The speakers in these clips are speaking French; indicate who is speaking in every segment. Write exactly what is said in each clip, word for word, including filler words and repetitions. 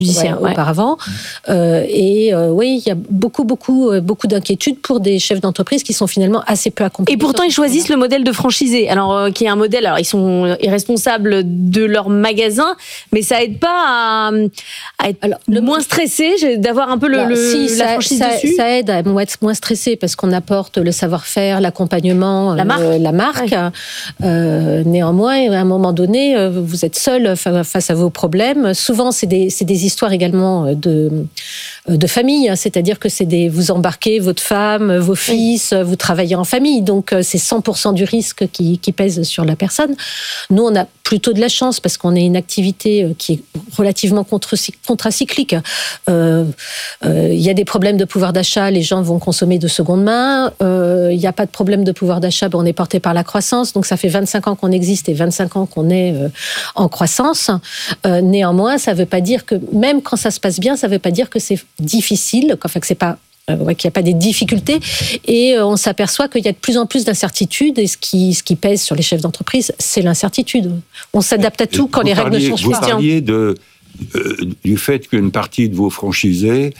Speaker 1: judiciaire ouais, auparavant. Ouais. Euh, et euh, oui, il y a beaucoup, beaucoup, beaucoup d'inquiétudes pour des chefs d'entreprise qui sont finalement assez peu accompagnés.
Speaker 2: Et pourtant, ils choisissent le modèle de franchisé, alors euh, qui est un modèle. Alors, ils sont responsables de leur magasin, mais ça aide pas à, à être alors, le moins stressé, d'avoir un peu le, bah, le
Speaker 1: si,
Speaker 2: la
Speaker 1: ça,
Speaker 2: franchise
Speaker 1: ça,
Speaker 2: dessus.
Speaker 1: Ça aide à être moins stressé parce qu'on apporte le savoir-faire, l'accompagnement,
Speaker 2: la marque.
Speaker 1: Euh, la marque. Ouais. Euh, néanmoins, à un moment donné, vous êtes seul face à vos problèmes. Souvent, c'est des, c'est des histoire également de, de famille, c'est-à-dire que c'est des, vous embarquez votre femme, vos fils, oui. vous travaillez en famille, donc c'est cent pour cent du risque qui, qui pèse sur la personne. Nous, on a plutôt de la chance parce qu'on est une activité qui est relativement contracyclique. Euh, euh, il y a des problèmes de pouvoir d'achat, les gens vont consommer de seconde main. Euh, il n'y a pas de problème de pouvoir d'achat, ben on est porté par la croissance, donc ça fait vingt-cinq ans qu'on existe et vingt-cinq ans qu'on est euh, en croissance. Euh, néanmoins, ça ne veut pas dire que même quand ça se passe bien, ça ne veut pas dire que c'est difficile, enfin que c'est pas euh, ouais, qu'il n'y a pas des difficultés. Et euh, on s'aperçoit qu'il y a de plus en plus d'incertitudes. Et ce qui, ce qui pèse sur les chefs d'entreprise, c'est l'incertitude. On s'adapte à tout quand vous les règles
Speaker 3: parliez,
Speaker 1: ne changent
Speaker 3: vous
Speaker 1: pas.
Speaker 3: Vous parliez de, euh, du fait qu'une partie de vos franchisés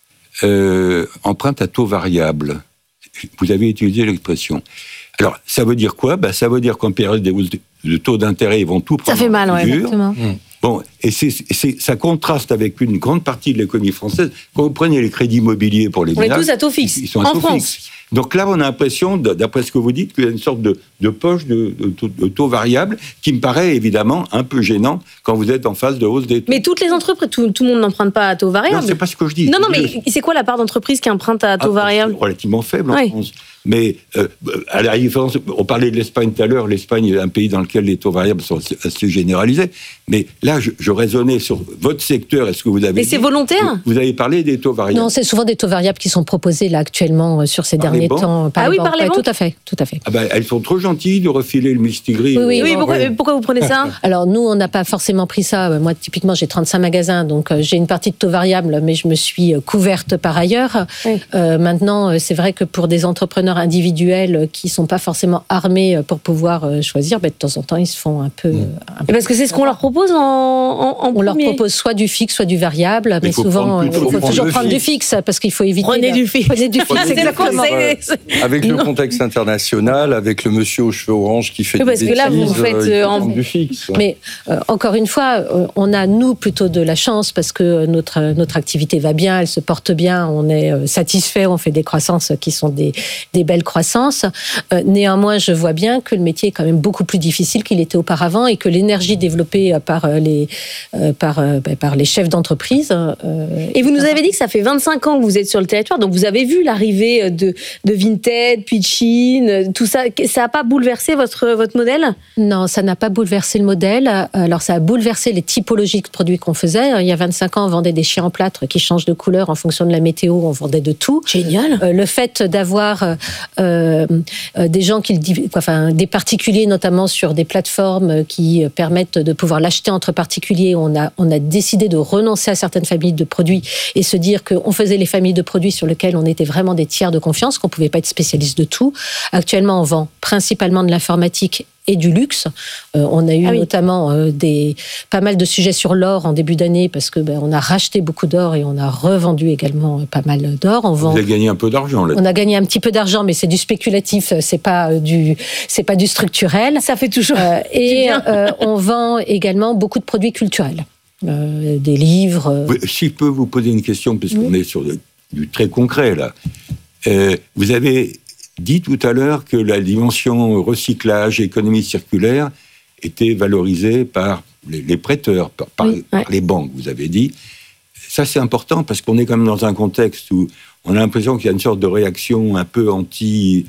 Speaker 3: euh, empruntent à taux variable. Vous avez utilisé l'expression. Alors, ça veut dire quoi ? Ben, ça veut dire qu'en période de taux d'intérêt, ils vont tout prendre.
Speaker 2: Ça fait mal, oui, exactement.
Speaker 3: Mmh. Bon, et c'est, c'est, ça contraste avec une grande partie de l'économie française. Quand vous prenez les crédits immobiliers pour les ménages,
Speaker 2: on est tous à taux fixe.
Speaker 3: Ils sont à
Speaker 2: en
Speaker 3: taux
Speaker 2: France.
Speaker 3: Fixe. Donc là, on a l'impression, d'après ce que vous dites, qu'il y a une sorte de, de poche de, de, de taux variable qui me paraît évidemment un peu gênant quand vous êtes en phase de hausse des taux.
Speaker 2: Mais toutes les entreprises, tout, tout le monde n'emprunte pas à taux variable.
Speaker 3: Non, c'est pas ce que je dis.
Speaker 2: Non, non, mais c'est quoi la part d'entreprise qui emprunte à taux
Speaker 3: ah,
Speaker 2: variable ?
Speaker 3: C'est relativement faible en
Speaker 2: oui.
Speaker 3: France. Mais euh, à la différence, on parlait de l'Espagne tout à l'heure. L'Espagne est un pays dans lequel les taux variables sont assez généralisés. Mais là, je, je raisonnais sur votre secteur. Est-ce que vous avez
Speaker 2: Mais c'est volontaire.
Speaker 3: Vous, vous avez parlé des taux variables.
Speaker 1: Non, c'est souvent des taux variables qui sont proposés là actuellement sur ces par derniers temps.
Speaker 2: Par ah les oui, banques. Par les
Speaker 1: ouais,
Speaker 2: banques.
Speaker 1: Tout à fait, tout à fait.
Speaker 3: Ah ben, elles sont trop gentilles de refiler le mistigris.
Speaker 1: Oui, oui.
Speaker 2: oui pourquoi, ouais. pourquoi vous prenez ça ?
Speaker 1: Alors nous, on n'a pas forcément pris ça. Moi, typiquement, j'ai trente-cinq magasins, donc j'ai une partie de taux variable, mais je me suis couverte par ailleurs. Oui. Euh, maintenant, c'est vrai que pour des entrepreneurs individuels qui ne sont pas forcément armés pour pouvoir choisir, ben, de temps en temps, ils se font un peu...
Speaker 3: Mmh.
Speaker 1: Un peu
Speaker 2: parce que c'est ce qu'on leur propose en, en, en
Speaker 1: On
Speaker 2: premier.
Speaker 1: leur propose soit du fixe, soit du variable, mais, mais souvent, il faut, faut toujours prendre du fixe, parce qu'il faut éviter...
Speaker 2: Prenez
Speaker 1: la...
Speaker 2: du fixe.
Speaker 1: Prenez du fixe, exactement.
Speaker 4: Avec le contexte international, avec le monsieur aux cheveux orange qui fait
Speaker 2: oui, parce
Speaker 4: des
Speaker 2: que là,
Speaker 4: bêtises,
Speaker 2: vous faites
Speaker 4: euh,
Speaker 2: en...
Speaker 4: du fixe.
Speaker 1: Mais euh, encore une fois, euh, on a, nous, plutôt de la chance, parce que notre, notre activité va bien, elle se porte bien, on est euh, satisfait, on fait des croissances qui sont des, des belles croissances. Euh, Néanmoins, je vois bien que le métier est quand même beaucoup plus difficile qu'il était auparavant et que l'énergie développée par les, euh, par, euh, par les chefs d'entreprise... Euh,
Speaker 2: et vous nous avez dit que ça fait vingt-cinq ans que vous êtes sur le territoire, donc vous avez vu l'arrivée de, de Vinted, puis de Chine, tout ça. Ça n'a pas bouleversé votre, votre modèle ?
Speaker 1: Non, ça n'a pas bouleversé le modèle. Alors, ça a bouleversé les typologies de produits qu'on faisait. Il y a vingt-cinq ans, on vendait des chiens en plâtre qui changent de couleur en fonction de la météo. On vendait de tout.
Speaker 2: Génial.
Speaker 1: Euh, le fait d'avoir euh, euh, des gens qui enfin des particuliers notamment sur des plateformes qui permettent de pouvoir l'acheter entre particuliers, on a on a décidé de renoncer à certaines familles de produits et se dire qu'on faisait les familles de produits sur lesquelles on était vraiment des tiers de confiance, qu'on pouvait pas être spécialiste de tout. Actuellement, on vend principalement de l'informatique et du luxe. Euh, on a eu ah oui. notamment euh, des, pas mal de sujets sur l'or en début d'année parce que ben, on a racheté beaucoup d'or et on a revendu également pas mal d'or. On vend,
Speaker 3: Vous avez gagné un peu d'argent là.
Speaker 1: On a gagné un petit peu d'argent, mais c'est du spéculatif, c'est pas du, c'est pas du structurel.
Speaker 2: Ça fait toujours.
Speaker 1: Euh, et euh, on vend également beaucoup de produits culturels, euh, des livres. Euh...
Speaker 3: Si je peux vous poser une question, puisqu'on oui. est sur du, du très concret là. Euh, vous avez dit tout à l'heure que la dimension recyclage, économie circulaire était valorisée par les, les prêteurs, par, par, oui, par ouais. les banques, vous avez dit. Ça, c'est important parce qu'on est quand même dans un contexte où on a l'impression qu'il y a une sorte de réaction un peu anti...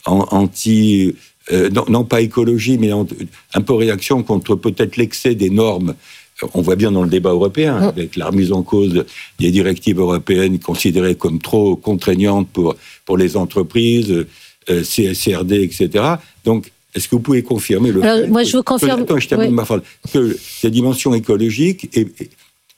Speaker 3: anti euh, non, non pas écologie, mais un peu réaction contre peut-être l'excès des normes. On voit bien dans le débat européen, mmh. avec la remise en cause des directives européennes considérées comme trop contraignantes pour, pour les entreprises, euh, C S R D, et cetera. Donc, est-ce que vous pouvez confirmer le
Speaker 1: Alors,
Speaker 3: fait
Speaker 1: moi,
Speaker 3: que,
Speaker 1: je vous confirme.
Speaker 3: Que, attends, je termine oui. ma phrase. Que la dimension écologique est,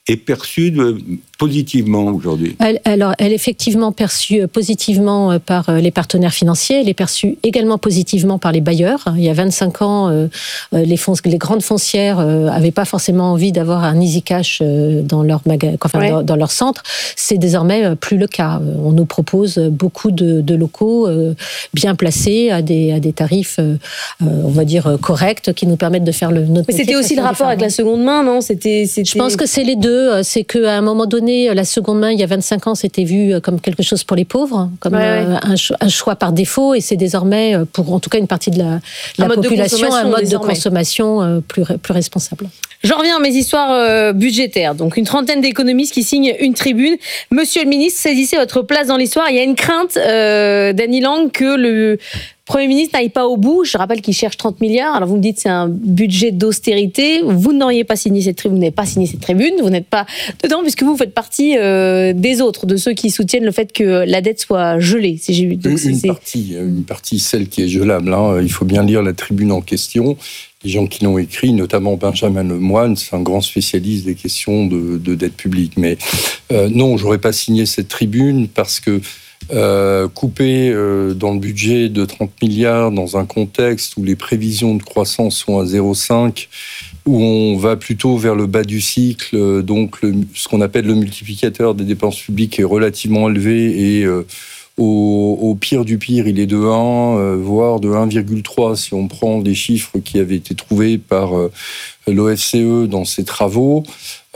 Speaker 3: est perçue de, positivement aujourd'hui?
Speaker 1: elle, Alors, elle est effectivement perçue positivement par les partenaires financiers. Elle est perçue également positivement par les bailleurs. Il y a vingt-cinq ans, euh, les, fonds, les grandes foncières n'avaient pas forcément envie d'avoir un easy cash dans leur, maga, enfin, ouais. dans, dans leur centre. C'est désormais plus le cas. On nous propose beaucoup de, de locaux euh, bien placés à des, à des tarifs, euh, on va dire, corrects, qui nous permettent de faire le, notre
Speaker 2: Mais c'était aussi le rapport avec la seconde main, non? C'était, c'était...
Speaker 1: Je pense que c'est les deux. C'est qu'à un moment donné, la seconde main, il y a vingt-cinq ans, c'était vu comme quelque chose pour les pauvres, comme ouais, ouais. Un, choix, un choix par défaut, et c'est désormais, pour en tout cas une partie de la, la population, un mode désormais. de consommation plus, plus responsable.
Speaker 2: J'en reviens à mes histoires euh, budgétaires. Donc, une trentaine d'économistes qui signent une tribune. Monsieur le ministre, saisissez votre place dans l'histoire. Il y a une crainte, euh, d'Annie Lang, que le Premier ministre n'aille pas au bout. Je rappelle qu'il cherche trente milliards. Alors, vous me dites c'est un budget d'austérité. Vous n'auriez pas signé cette tribune. Vous n'avez pas signé cette tribune. Vous n'êtes pas dedans puisque vous faites partie euh, des autres, de ceux qui soutiennent le fait que la dette soit gelée. Si j'ai... Donc,
Speaker 4: une,
Speaker 2: c'est,
Speaker 4: une,
Speaker 2: c'est...
Speaker 4: Partie, une partie, celle qui est gelable. Hein. Il faut bien lire la tribune en question. Les gens qui l'ont écrit, notamment Benjamin Lemoyne, c'est un grand spécialiste des questions de, de dette publique. Mais euh, non, j'aurais pas signé cette tribune parce que euh, couper euh, dans le budget de trente milliards dans un contexte où les prévisions de croissance sont à zéro virgule cinq, où on va plutôt vers le bas du cycle, donc le, ce qu'on appelle le multiplicateur des dépenses publiques est relativement élevé et euh, Au, au pire du pire, il est de un, euh, voire de un virgule trois si on prend les chiffres qui avaient été trouvés par euh, l'O F C E dans ses travaux.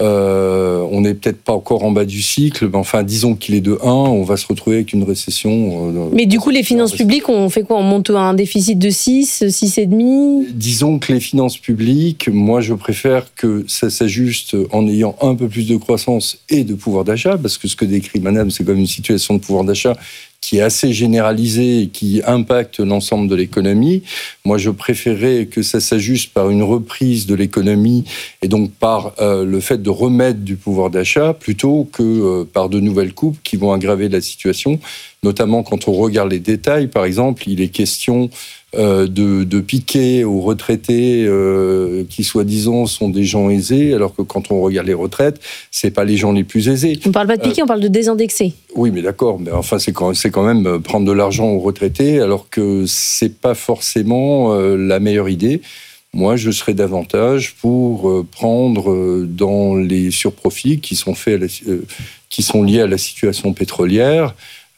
Speaker 4: Euh, on n'est peut-être pas encore en bas du cycle, mais enfin, disons qu'il est de un, on va se retrouver avec une récession. Euh,
Speaker 2: mais du coup, les finances publiques, on fait quoi? On monte à un déficit de six, six virgule cinq?
Speaker 4: Disons que les finances publiques, moi, je préfère que ça s'ajuste en ayant un peu plus de croissance et de pouvoir d'achat, parce que ce que décrit Madame, c'est comme une situation de pouvoir d'achat qui est assez généralisée et qui impacte l'ensemble de l'économie. Moi, je préférerais que ça s'ajuste par une reprise de l'économie et donc par euh, le fait de remettre du pouvoir d'achat plutôt que euh, par de nouvelles coupes qui vont aggraver la situation, notamment quand on regarde les détails. Par exemple, il est question euh, de, de piquer aux retraités euh, qui, soi-disant, sont des gens aisés, alors que quand on regarde les retraites, c'est pas les gens les plus aisés.
Speaker 2: On parle pas de piquer, euh, on parle de désindexer.
Speaker 4: Oui, mais d'accord, mais enfin, c'est quand, c'est quand même prendre de l'argent aux retraités, alors que c'est pas forcément euh, la meilleure idée. Moi, je serais davantage pour euh, prendre euh, dans les surprofits qui sont faits, à la, euh, qui sont liés à la situation pétrolière.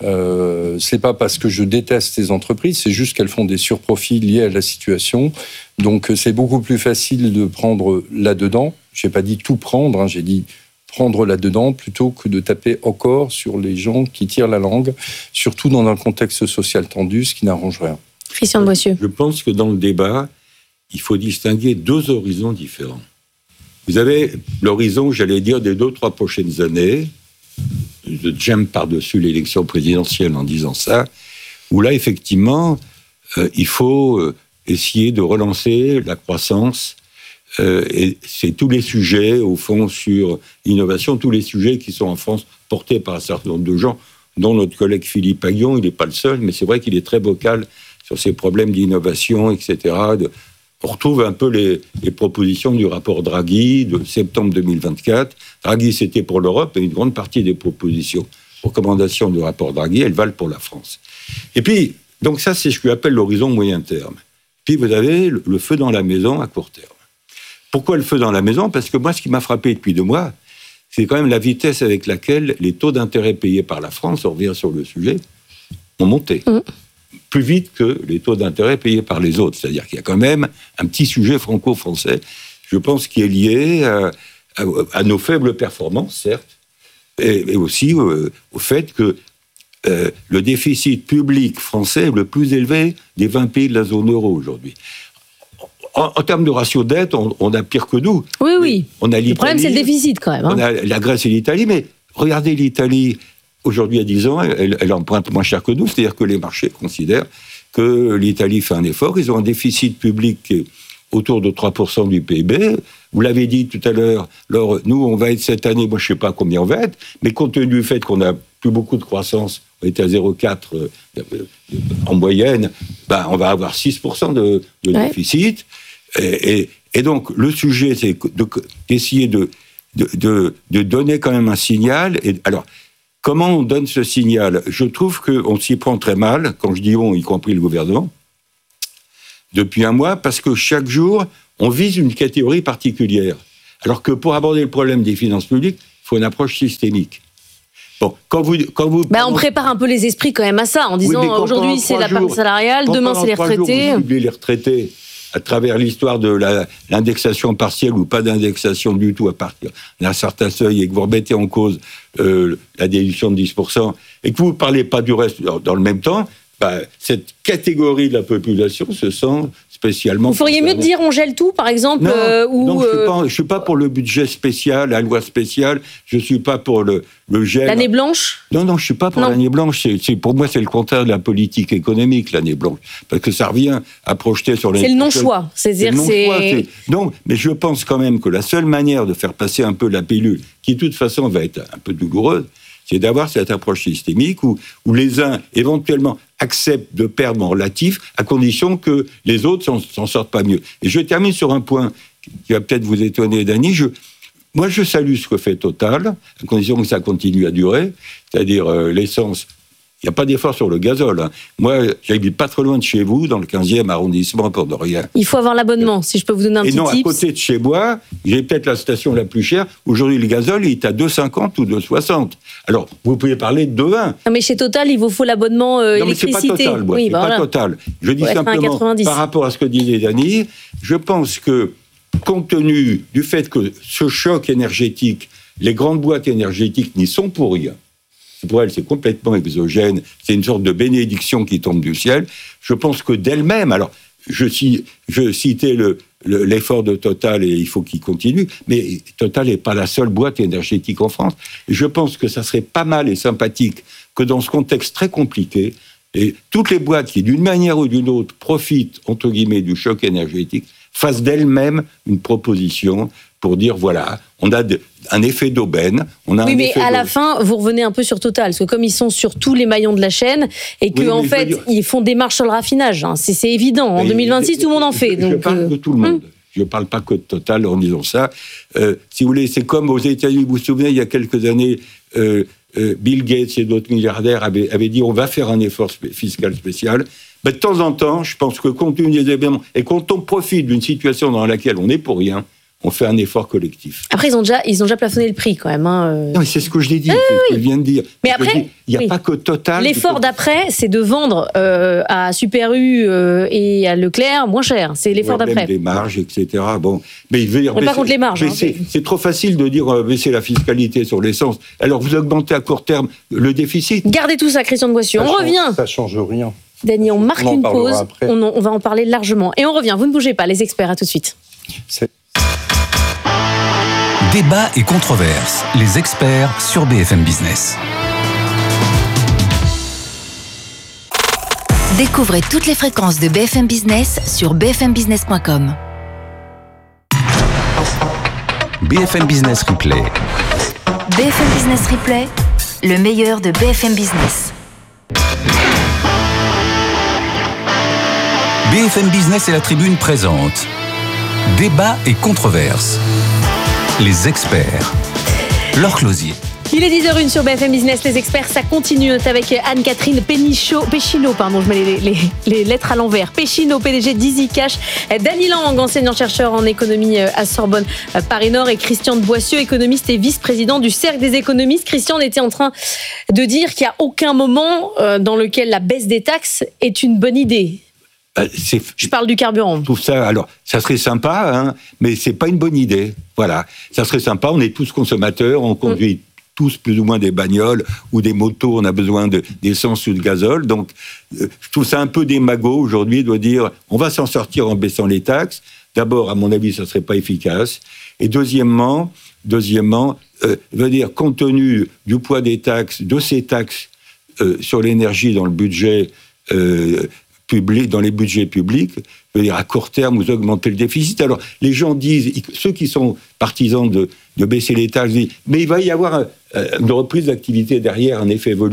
Speaker 4: Euh, c'est pas parce que je déteste ces entreprises, c'est juste qu'elles font des surprofits liés à la situation. Donc, c'est beaucoup plus facile de prendre là-dedans. J'ai pas dit tout prendre, hein, j'ai dit prendre là-dedans plutôt que de taper encore sur les gens qui tirent la langue, surtout dans un contexte social tendu, ce qui n'arrange rien.
Speaker 2: Christian de Boissieu.
Speaker 3: Je pense que dans le débat, il faut distinguer deux horizons différents. Vous avez l'horizon, j'allais dire, des deux, trois prochaines années. Je j'aime par-dessus l'élection présidentielle en disant ça, où là, effectivement, euh, il faut euh, essayer de relancer la croissance. Euh, et c'est tous les sujets, au fond, sur l'innovation, tous les sujets qui sont en France portés par un certain nombre de gens, dont notre collègue Philippe Aghion, il n'est pas le seul, mais c'est vrai qu'il est très vocal sur ces problèmes d'innovation, et cetera. De, on retrouve un peu les, les propositions du rapport Draghi de septembre deux mille vingt-quatre. Draghi, c'était pour l'Europe, et une grande partie des propositions, recommandations du rapport Draghi, elles valent pour la France. Et puis, donc ça, c'est ce que j'appelle l'horizon moyen terme. Puis vous avez le, le feu dans la maison à court terme. Pourquoi le feu dans la maison? Parce que moi, ce qui m'a frappé depuis deux mois, c'est quand même la vitesse avec laquelle les taux d'intérêt payés par la France, on revient sur le sujet, ont monté. Mmh. Plus vite que les taux d'intérêt payés par les autres. C'est-à-dire qu'il y a quand même un petit sujet franco-français, je pense, qui est lié à, à, à nos faibles performances, certes, et, et aussi euh, au fait que euh, le déficit public français est le plus élevé des vingt pays de la zone euro aujourd'hui. En, en termes de ratio de dette, on, on a pire que nous.
Speaker 2: Oui, oui.
Speaker 3: On a l'Italie,
Speaker 2: le problème, c'est le déficit, quand même. Hein.
Speaker 3: On a la Grèce et l'Italie, mais regardez l'Italie. Aujourd'hui, à dix ans, elle, elle emprunte moins cher que nous, c'est-à-dire que les marchés considèrent que l'Italie fait un effort. Ils ont un déficit public qui est autour de trois pour cent du P I B. Vous l'avez dit tout à l'heure, alors, nous, on va être cette année, moi je ne sais pas combien on va être, mais compte tenu du fait qu'on n'a plus beaucoup de croissance, on est à zéro virgule quatre euh, en moyenne, ben, on va avoir six pour cent de, de ouais. déficit. Et, et, et donc, le sujet, c'est de, d'essayer de de, de, de donner quand même un signal. Et, alors, comment on donne ce signal ? Je trouve qu'on s'y prend très mal, quand je dis on, y compris le gouvernement, depuis un mois, parce que chaque jour, on vise une catégorie particulière. Alors que pour aborder le problème des finances publiques, il faut une approche systémique. Bon, quand vous, quand vous,
Speaker 2: bah, on prépare un peu les esprits quand même à ça, en disant oui, aujourd'hui c'est la part salariale, demain c'est les retraités.
Speaker 3: Vous ciblez les retraités à travers l'histoire de la, l'indexation partielle ou pas d'indexation du tout à partir d'un certain seuil, et que vous remettez en cause euh, la déduction de dix pour cent, et que vous ne parlez pas du reste dans, dans le même temps, bah, cette catégorie de la population se sent spécialement...
Speaker 2: Vous feriez mieux de dire on gèle tout, par exemple
Speaker 3: Non,
Speaker 2: euh, ou
Speaker 3: non je ne
Speaker 2: euh...
Speaker 3: suis, suis pas pour le budget spécial, la loi spéciale, je ne suis pas pour le, le gel...
Speaker 2: L'année blanche ?
Speaker 3: Non, non, je ne suis pas pour
Speaker 2: non.
Speaker 3: l'année blanche. C'est, c'est, pour moi, c'est le contraire de la politique économique, l'année blanche. Parce que ça revient à projeter sur les...
Speaker 2: C'est le non-choix. C'est-à-dire
Speaker 3: c'est...
Speaker 2: c'est...
Speaker 3: Non, mais je pense quand même que la seule manière de faire passer un peu la pilule, qui de toute façon va être un peu douloureuse, c'est d'avoir cette approche systémique où, où les uns, éventuellement, acceptent de perdre en relatif, à condition que les autres s'en, s'en sortent pas mieux. Et je termine sur un point qui va peut-être vous étonner, Dany. Je, moi, je salue ce que fait Total, à condition que ça continue à durer, c'est-à-dire euh, l'essence. Il n'y a pas d'effort sur le gazole. Hein. Moi, j'habite pas trop loin de chez vous, dans le quinzième arrondissement, pour de rien.
Speaker 2: Il faut avoir l'abonnement, si je peux vous donner un
Speaker 3: Et
Speaker 2: petit
Speaker 3: non,
Speaker 2: tips.
Speaker 3: à côté de chez moi, j'ai peut-être la station la plus chère. Aujourd'hui, le gazole, il est à deux virgule cinquante ou deux virgule soixante. Alors, vous pouvez parler de deux virgule vingt.
Speaker 2: Non, mais chez Total, il vous faut l'abonnement euh,
Speaker 3: non, mais
Speaker 2: électricité.
Speaker 3: c'est pas Total, moi.
Speaker 2: Oui,
Speaker 3: c'est
Speaker 2: bah
Speaker 3: pas
Speaker 2: voilà.
Speaker 3: Total. Je dis
Speaker 2: Ouais,
Speaker 3: simplement, par rapport à ce que disait Dany, je pense que, compte tenu du fait que ce choc énergétique, les grandes boîtes énergétiques n'y sont pour rien. Pour elles, c'est complètement exogène, c'est une sorte de bénédiction qui tombe du ciel. Je pense que d'elles-mêmes, alors, je, je citais le, le, l'effort de Total et il faut qu'il continue, mais Total n'est pas la seule boîte énergétique en France. Et je pense que ça serait pas mal et sympathique que dans ce contexte très compliqué, et toutes les boîtes qui, d'une manière ou d'une autre, profitent, entre guillemets, du choc énergétique, fassent d'elles-mêmes une proposition pour dire, voilà, on a de, un effet d'aubaine. On a
Speaker 2: oui,
Speaker 3: un
Speaker 2: mais
Speaker 3: effet
Speaker 2: à
Speaker 3: d'aubaine.
Speaker 2: la fin, vous revenez un peu sur Total, parce que comme ils sont sur tous les maillons de la chaîne, et qu'en
Speaker 3: oui,
Speaker 2: fait,
Speaker 3: dire...
Speaker 2: ils font des marches sur le raffinage, hein. c'est, c'est évident. En mais deux mille vingt-six, tout le monde en fait.
Speaker 3: Je,
Speaker 2: donc,
Speaker 3: je parle
Speaker 2: euh...
Speaker 3: de tout le monde. Hum. Je ne parle pas que de Total en disant ça. Euh, si vous voulez, c'est comme aux États-Unis, vous vous souvenez, il y a quelques années, euh, euh, Bill Gates et d'autres milliardaires avaient, avaient dit on va faire un effort spé- fiscal spécial. Mais de temps en temps, je pense que compte tenu des événements, et quand on profite d'une situation dans laquelle on n'est pour rien, on fait un effort collectif.
Speaker 2: Après, ils ont déjà, ils ont déjà plafonné le prix quand même. Hein.
Speaker 3: Non, mais c'est ce que je l'ai dit,
Speaker 2: ah,
Speaker 3: c'est
Speaker 2: oui.
Speaker 3: ce que je viens de dire.
Speaker 2: Mais
Speaker 3: je
Speaker 2: après,
Speaker 3: il n'y a
Speaker 2: oui.
Speaker 3: pas que Total.
Speaker 2: L'effort
Speaker 3: peut...
Speaker 2: d'après, c'est de vendre euh, à Super U euh, et à Leclerc moins cher. C'est l'effort
Speaker 3: ouais,
Speaker 2: d'après.
Speaker 3: Même des marges, et cetera. Bon, mais il veut dire.
Speaker 2: On n'est pas contre les marges. Hein,
Speaker 3: c'est, c'est trop facile de dire euh, baisser la fiscalité sur l'essence. Alors vous augmentez à court terme le déficit.
Speaker 2: Gardez tout ça, Christian de Boissieu. On
Speaker 4: change,
Speaker 2: revient.
Speaker 4: Ça change rien.
Speaker 2: Dany, on marque
Speaker 4: on
Speaker 2: une pause. On, on va en parler largement. Et on revient. Vous ne bougez pas, les experts. À tout de suite.
Speaker 4: C'est...
Speaker 5: Débat et controverses. Les experts sur B F M Business.
Speaker 6: Découvrez toutes les fréquences de B F M Business sur b f m business point com.
Speaker 5: B F M Business Replay.
Speaker 6: B F M Business Replay, le meilleur de B F M Business.
Speaker 5: B F M Business et la Tribune présentent Débat et controverses. Les experts. Laure Closier.
Speaker 2: Il est dix heures zéro un sur B F M Business, les experts, ça continue avec Anne-Catherine Pénichot, Péchineau, pardon, je mets les, les, les lettres à l'envers, Péchineau, P D G d'EasyCash, Dany Lang, enseignant-chercheur en économie à Sorbonne Paris-Nord, et Christian de Boissieu, économiste et vice-président du Cercle des économistes. Christian, on était en train de dire qu'il n'y a aucun moment dans lequel la baisse des taxes est une bonne idée.
Speaker 3: C'est,
Speaker 2: je parle du carburant.
Speaker 3: Tout ça, alors, ça serait sympa, hein, mais c'est pas une bonne idée. Voilà, ça serait sympa. On est tous consommateurs, on conduit mmh. tous plus ou moins des bagnoles ou des motos. On a besoin de, d'essence ou de gazole. Donc, euh, je trouve ça un peu démago aujourd'hui de dire on va s'en sortir en baissant les taxes. D'abord, à mon avis, ça serait pas efficace. Et deuxièmement, deuxièmement, euh, veut dire compte tenu du poids des taxes, de ces taxes euh, sur l'énergie dans le budget. Euh, Public, dans les budgets publics, je veux dire, à court terme, vous augmentez le déficit. Alors, les gens disent, ceux qui sont partisans de, de baisser les taxes, disent, mais il va y avoir un, une reprise d'activité derrière, un effet volume.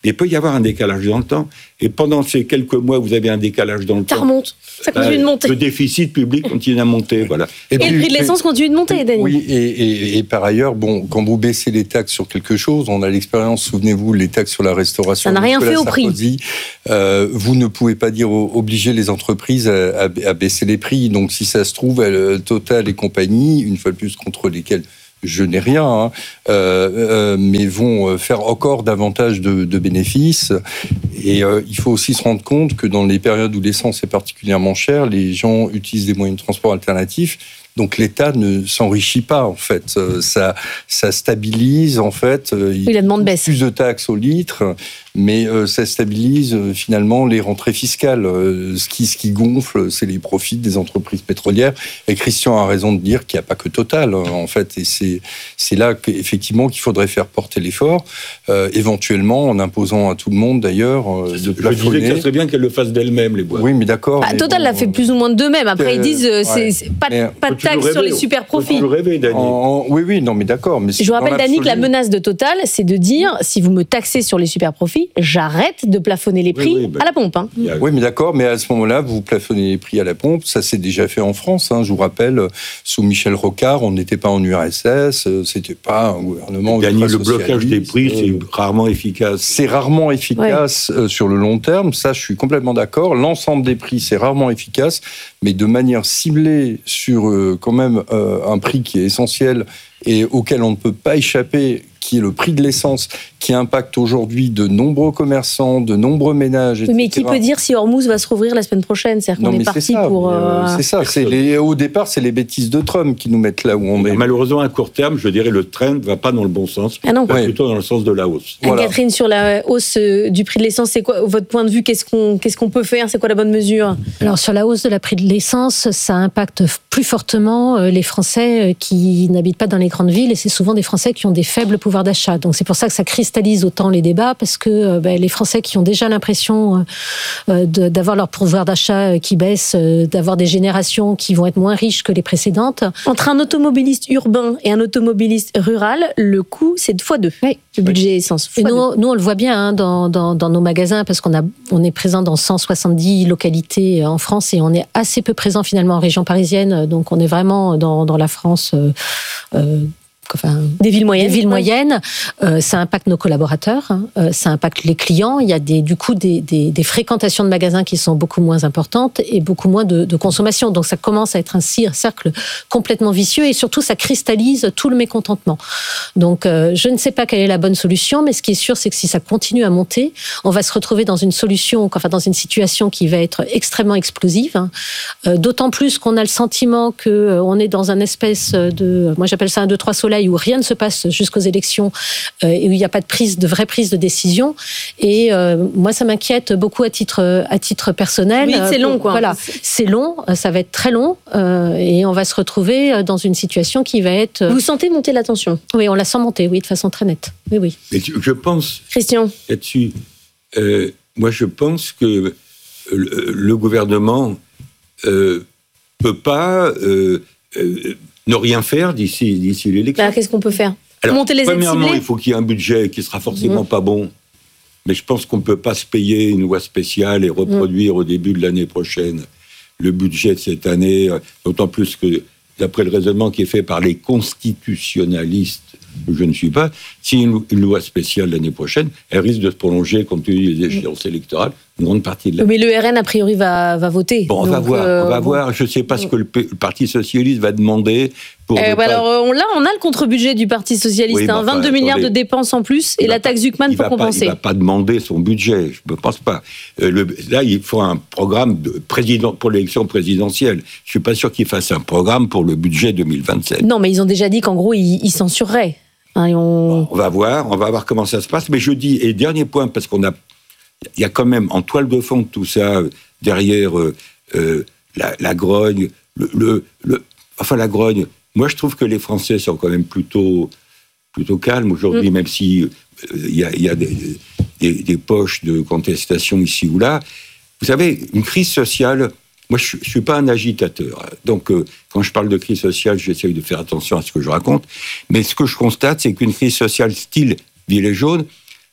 Speaker 3: il peut y avoir un décalage dans le temps. Et pendant ces quelques mois, vous avez un décalage dans le
Speaker 2: Ça
Speaker 3: temps.
Speaker 2: remonte, ça continue de monter.
Speaker 3: Le déficit public continue à monter, voilà.
Speaker 2: Et, et puis, le prix de l'essence continue de monter, Dany.
Speaker 4: Oui, et, et, et par ailleurs, bon, quand vous baissez les taxes sur quelque chose, on a l'expérience, souvenez-vous, les taxes sur la restauration.
Speaker 2: Ça n'a rien fait au
Speaker 4: Sarkozy,
Speaker 2: prix.
Speaker 4: Euh, vous ne pouvez pas dire obliger les entreprises à, à, à baisser les prix. Donc, si ça se trouve, elle, Total et compagnie, une fois de plus contre lesquels je n'ai rien, hein, euh, euh, mais vont faire encore davantage de, de bénéfices. Et euh, il faut aussi se rendre compte que dans les périodes où l'essence est particulièrement chère, les gens utilisent des moyens de transport alternatifs. Donc l'État ne s'enrichit pas, en fait. Ça, ça stabilise, en fait.
Speaker 2: Oui, la demande baisse.
Speaker 4: Plus de taxes au litre, mais euh, ça stabilise euh, finalement les rentrées fiscales. Euh, ce, qui, ce qui gonfle, c'est les profits des entreprises pétrolières. Et Christian a raison de dire qu'il n'y a pas que Total, hein, en fait. Et c'est, c'est là qu'effectivement qu'il faudrait faire porter l'effort, euh, éventuellement en imposant à tout le monde, d'ailleurs, euh, de plafonner.
Speaker 3: Je disais que ça serait bien qu'elle le fasse d'elle-même, les boîtes.
Speaker 4: Oui, mais d'accord.
Speaker 2: Bah,
Speaker 4: mais
Speaker 2: Total
Speaker 4: bon,
Speaker 2: l'a fait plus ou moins d'eux-mêmes. Après,
Speaker 4: euh,
Speaker 2: ils disent euh,
Speaker 4: ouais.
Speaker 2: c'est, c'est pas,
Speaker 4: Mais,
Speaker 2: pas de taxe sur les super profits.
Speaker 3: Faut rêver, Dany.
Speaker 4: En, oui, oui, non, mais d'accord. Mais
Speaker 2: je vous rappelle, Dany, que la menace de Total, c'est de dire si vous me taxez sur les super profits, j'arrête de plafonner les prix
Speaker 3: oui, oui, bah,
Speaker 2: à la pompe. Hein.
Speaker 3: a...
Speaker 4: Oui, mais d'accord, mais à ce moment-là, vous plafonnez les prix à la pompe. Ça s'est déjà fait en France. Hein. Je vous rappelle, sous Michel Rocard, on n'était pas en U R S S, c'était pas un gouvernement.
Speaker 3: Dany, le blocage des prix, c'est rarement efficace.
Speaker 4: C'est rarement efficace ouais. sur le long terme. Ça, je suis complètement d'accord. L'ensemble des prix, c'est rarement efficace, mais de manière ciblée sur euh, quand même euh, un prix qui est essentiel et auquel on ne peut pas échapper, qui est le prix de l'essence, qui impacte aujourd'hui de nombreux commerçants, de nombreux ménages, et cetera.
Speaker 2: Mais qui peut dire si Hormuz va se rouvrir la semaine prochaine ? C'est-à-dire qu'on
Speaker 4: non,
Speaker 2: est parti
Speaker 4: c'est ça,
Speaker 2: pour...
Speaker 4: Euh, c'est ça. C'est les, au départ, c'est les bêtises de Trump qui nous mettent là où on est.
Speaker 3: Malheureusement, à court terme, je dirais le trend ne va pas dans le bon sens,
Speaker 2: ah non.
Speaker 3: va
Speaker 4: ouais.
Speaker 3: plutôt dans le sens de la hausse.
Speaker 2: Voilà. Catherine, sur la hausse du prix de l'essence, c'est quoi votre point de vue ? Qu'est-ce qu'on, qu'est-ce qu'on peut faire ? C'est quoi la bonne mesure ?
Speaker 1: Alors, sur la hausse de la prix de l'essence, ça impacte plus fortement les Français qui n'habitent pas dans les grandes villes, et c'est souvent des Français qui ont des faibles pouvoirs d'achat. Donc, c'est pour ça que ça cristallise autant les débats, parce que ben, les Français qui ont déjà l'impression euh, de, d'avoir leur pouvoir d'achat qui baisse, euh, d'avoir des générations qui vont être moins riches que les précédentes.
Speaker 2: Entre un automobiliste urbain et un automobiliste rural, le coût, c'est deux fois deux. Oui. Le budget oui. essence.
Speaker 1: Et nous, nous, on le voit bien hein, dans, dans, dans nos magasins, parce qu'on a, on est présent dans cent soixante-dix localités en France, et on est assez peu présent finalement en région parisienne. Donc, on est vraiment dans, dans la France... Euh, euh, Enfin,
Speaker 2: des villes moyennes.
Speaker 1: Des villes moyennes. Euh, ça impacte nos collaborateurs, hein. euh, ça impacte les clients. Il y a des, du coup des, des, des fréquentations de magasins qui sont beaucoup moins importantes et beaucoup moins de, de consommation. Donc ça commence à être un cercle complètement vicieux, et surtout ça cristallise tout le mécontentement. Donc euh, je ne sais pas quelle est la bonne solution, mais ce qui est sûr, c'est que si ça continue à monter, on va se retrouver dans une solution, enfin dans une situation qui va être extrêmement explosive. Hein. Euh, d'autant plus qu'on a le sentiment que euh, on est dans un espèce de, moi j'appelle ça un deux trois soleil, où rien ne se passe jusqu'aux élections euh, et où il n'y a pas de prise, de vraie prise de décision. Et euh, moi, ça m'inquiète beaucoup à titre, à titre personnel.
Speaker 2: Oui, c'est long, quoi.
Speaker 1: Voilà, c'est long, ça va être très long, euh, et on va se retrouver dans une situation qui va être...
Speaker 2: Vous sentez monter la tension ?
Speaker 1: Oui, on la sent monter, oui, de façon très nette. Oui, oui.
Speaker 3: Mais je pense...
Speaker 2: Christian ?
Speaker 3: Là-dessus, euh, moi, je pense que le, le gouvernement euh, peut pas... Euh, euh, ne rien faire d'ici, d'ici l'élection.
Speaker 2: Bah, qu'est-ce qu'on peut faire ?
Speaker 3: Alors,
Speaker 2: monter les aides
Speaker 3: premièrement,
Speaker 2: ciblées ?
Speaker 3: il faut qu'il y ait un budget qui sera forcément mmh. pas bon. Mais je pense qu'on ne peut pas se payer une loi spéciale et reproduire mmh. au début de l'année prochaine le budget de cette année, d'autant plus que, d'après le raisonnement qui est fait par les constitutionnalistes, je ne suis pas, si une, une loi spéciale l'année prochaine, elle risque de se prolonger compte tenu des échéances électorales, une grande partie de l'année.
Speaker 2: Mais le R N, a priori, va, va voter.
Speaker 3: Bon, on
Speaker 2: donc,
Speaker 3: va voir,
Speaker 2: euh,
Speaker 3: on va
Speaker 2: bon.
Speaker 3: voir. Je ne sais pas ce que le, le Parti Socialiste va demander. Pour
Speaker 2: euh, bah
Speaker 3: pas...
Speaker 2: alors, on, là, on a le contre-budget du Parti Socialiste, oui, hein, vingt-deux milliards de dépenses en plus, et la taxe Zuckman pour compenser.
Speaker 3: Il ne va pas demander son budget, je ne pense pas. Euh, le, là, il faut un programme de président, pour l'élection présidentielle. Je ne suis pas sûr qu'il fasse un programme pour le budget deux mille vingt-sept.
Speaker 2: Non, mais ils ont déjà dit qu'en gros, ils, ils censureraient. Hein, et on...
Speaker 3: Bon, on va voir, on va voir comment ça se passe. Mais je dis, et dernier point, parce qu'on a, il y a quand même en toile de fond de tout ça, derrière euh, euh, la, la grogne, le, le, le, enfin la grogne. Moi, je trouve que les Français sont quand même plutôt, plutôt calmes aujourd'hui, mmh. même si il euh, y a, y a des, des, des poches de contestation ici ou là. Vous savez, une crise sociale. Moi, je ne suis pas un agitateur. Donc, euh, quand je parle de crise sociale, j'essaye de faire attention à ce que je raconte. Mais ce que je constate, c'est qu'une crise sociale style Gilets jaunes,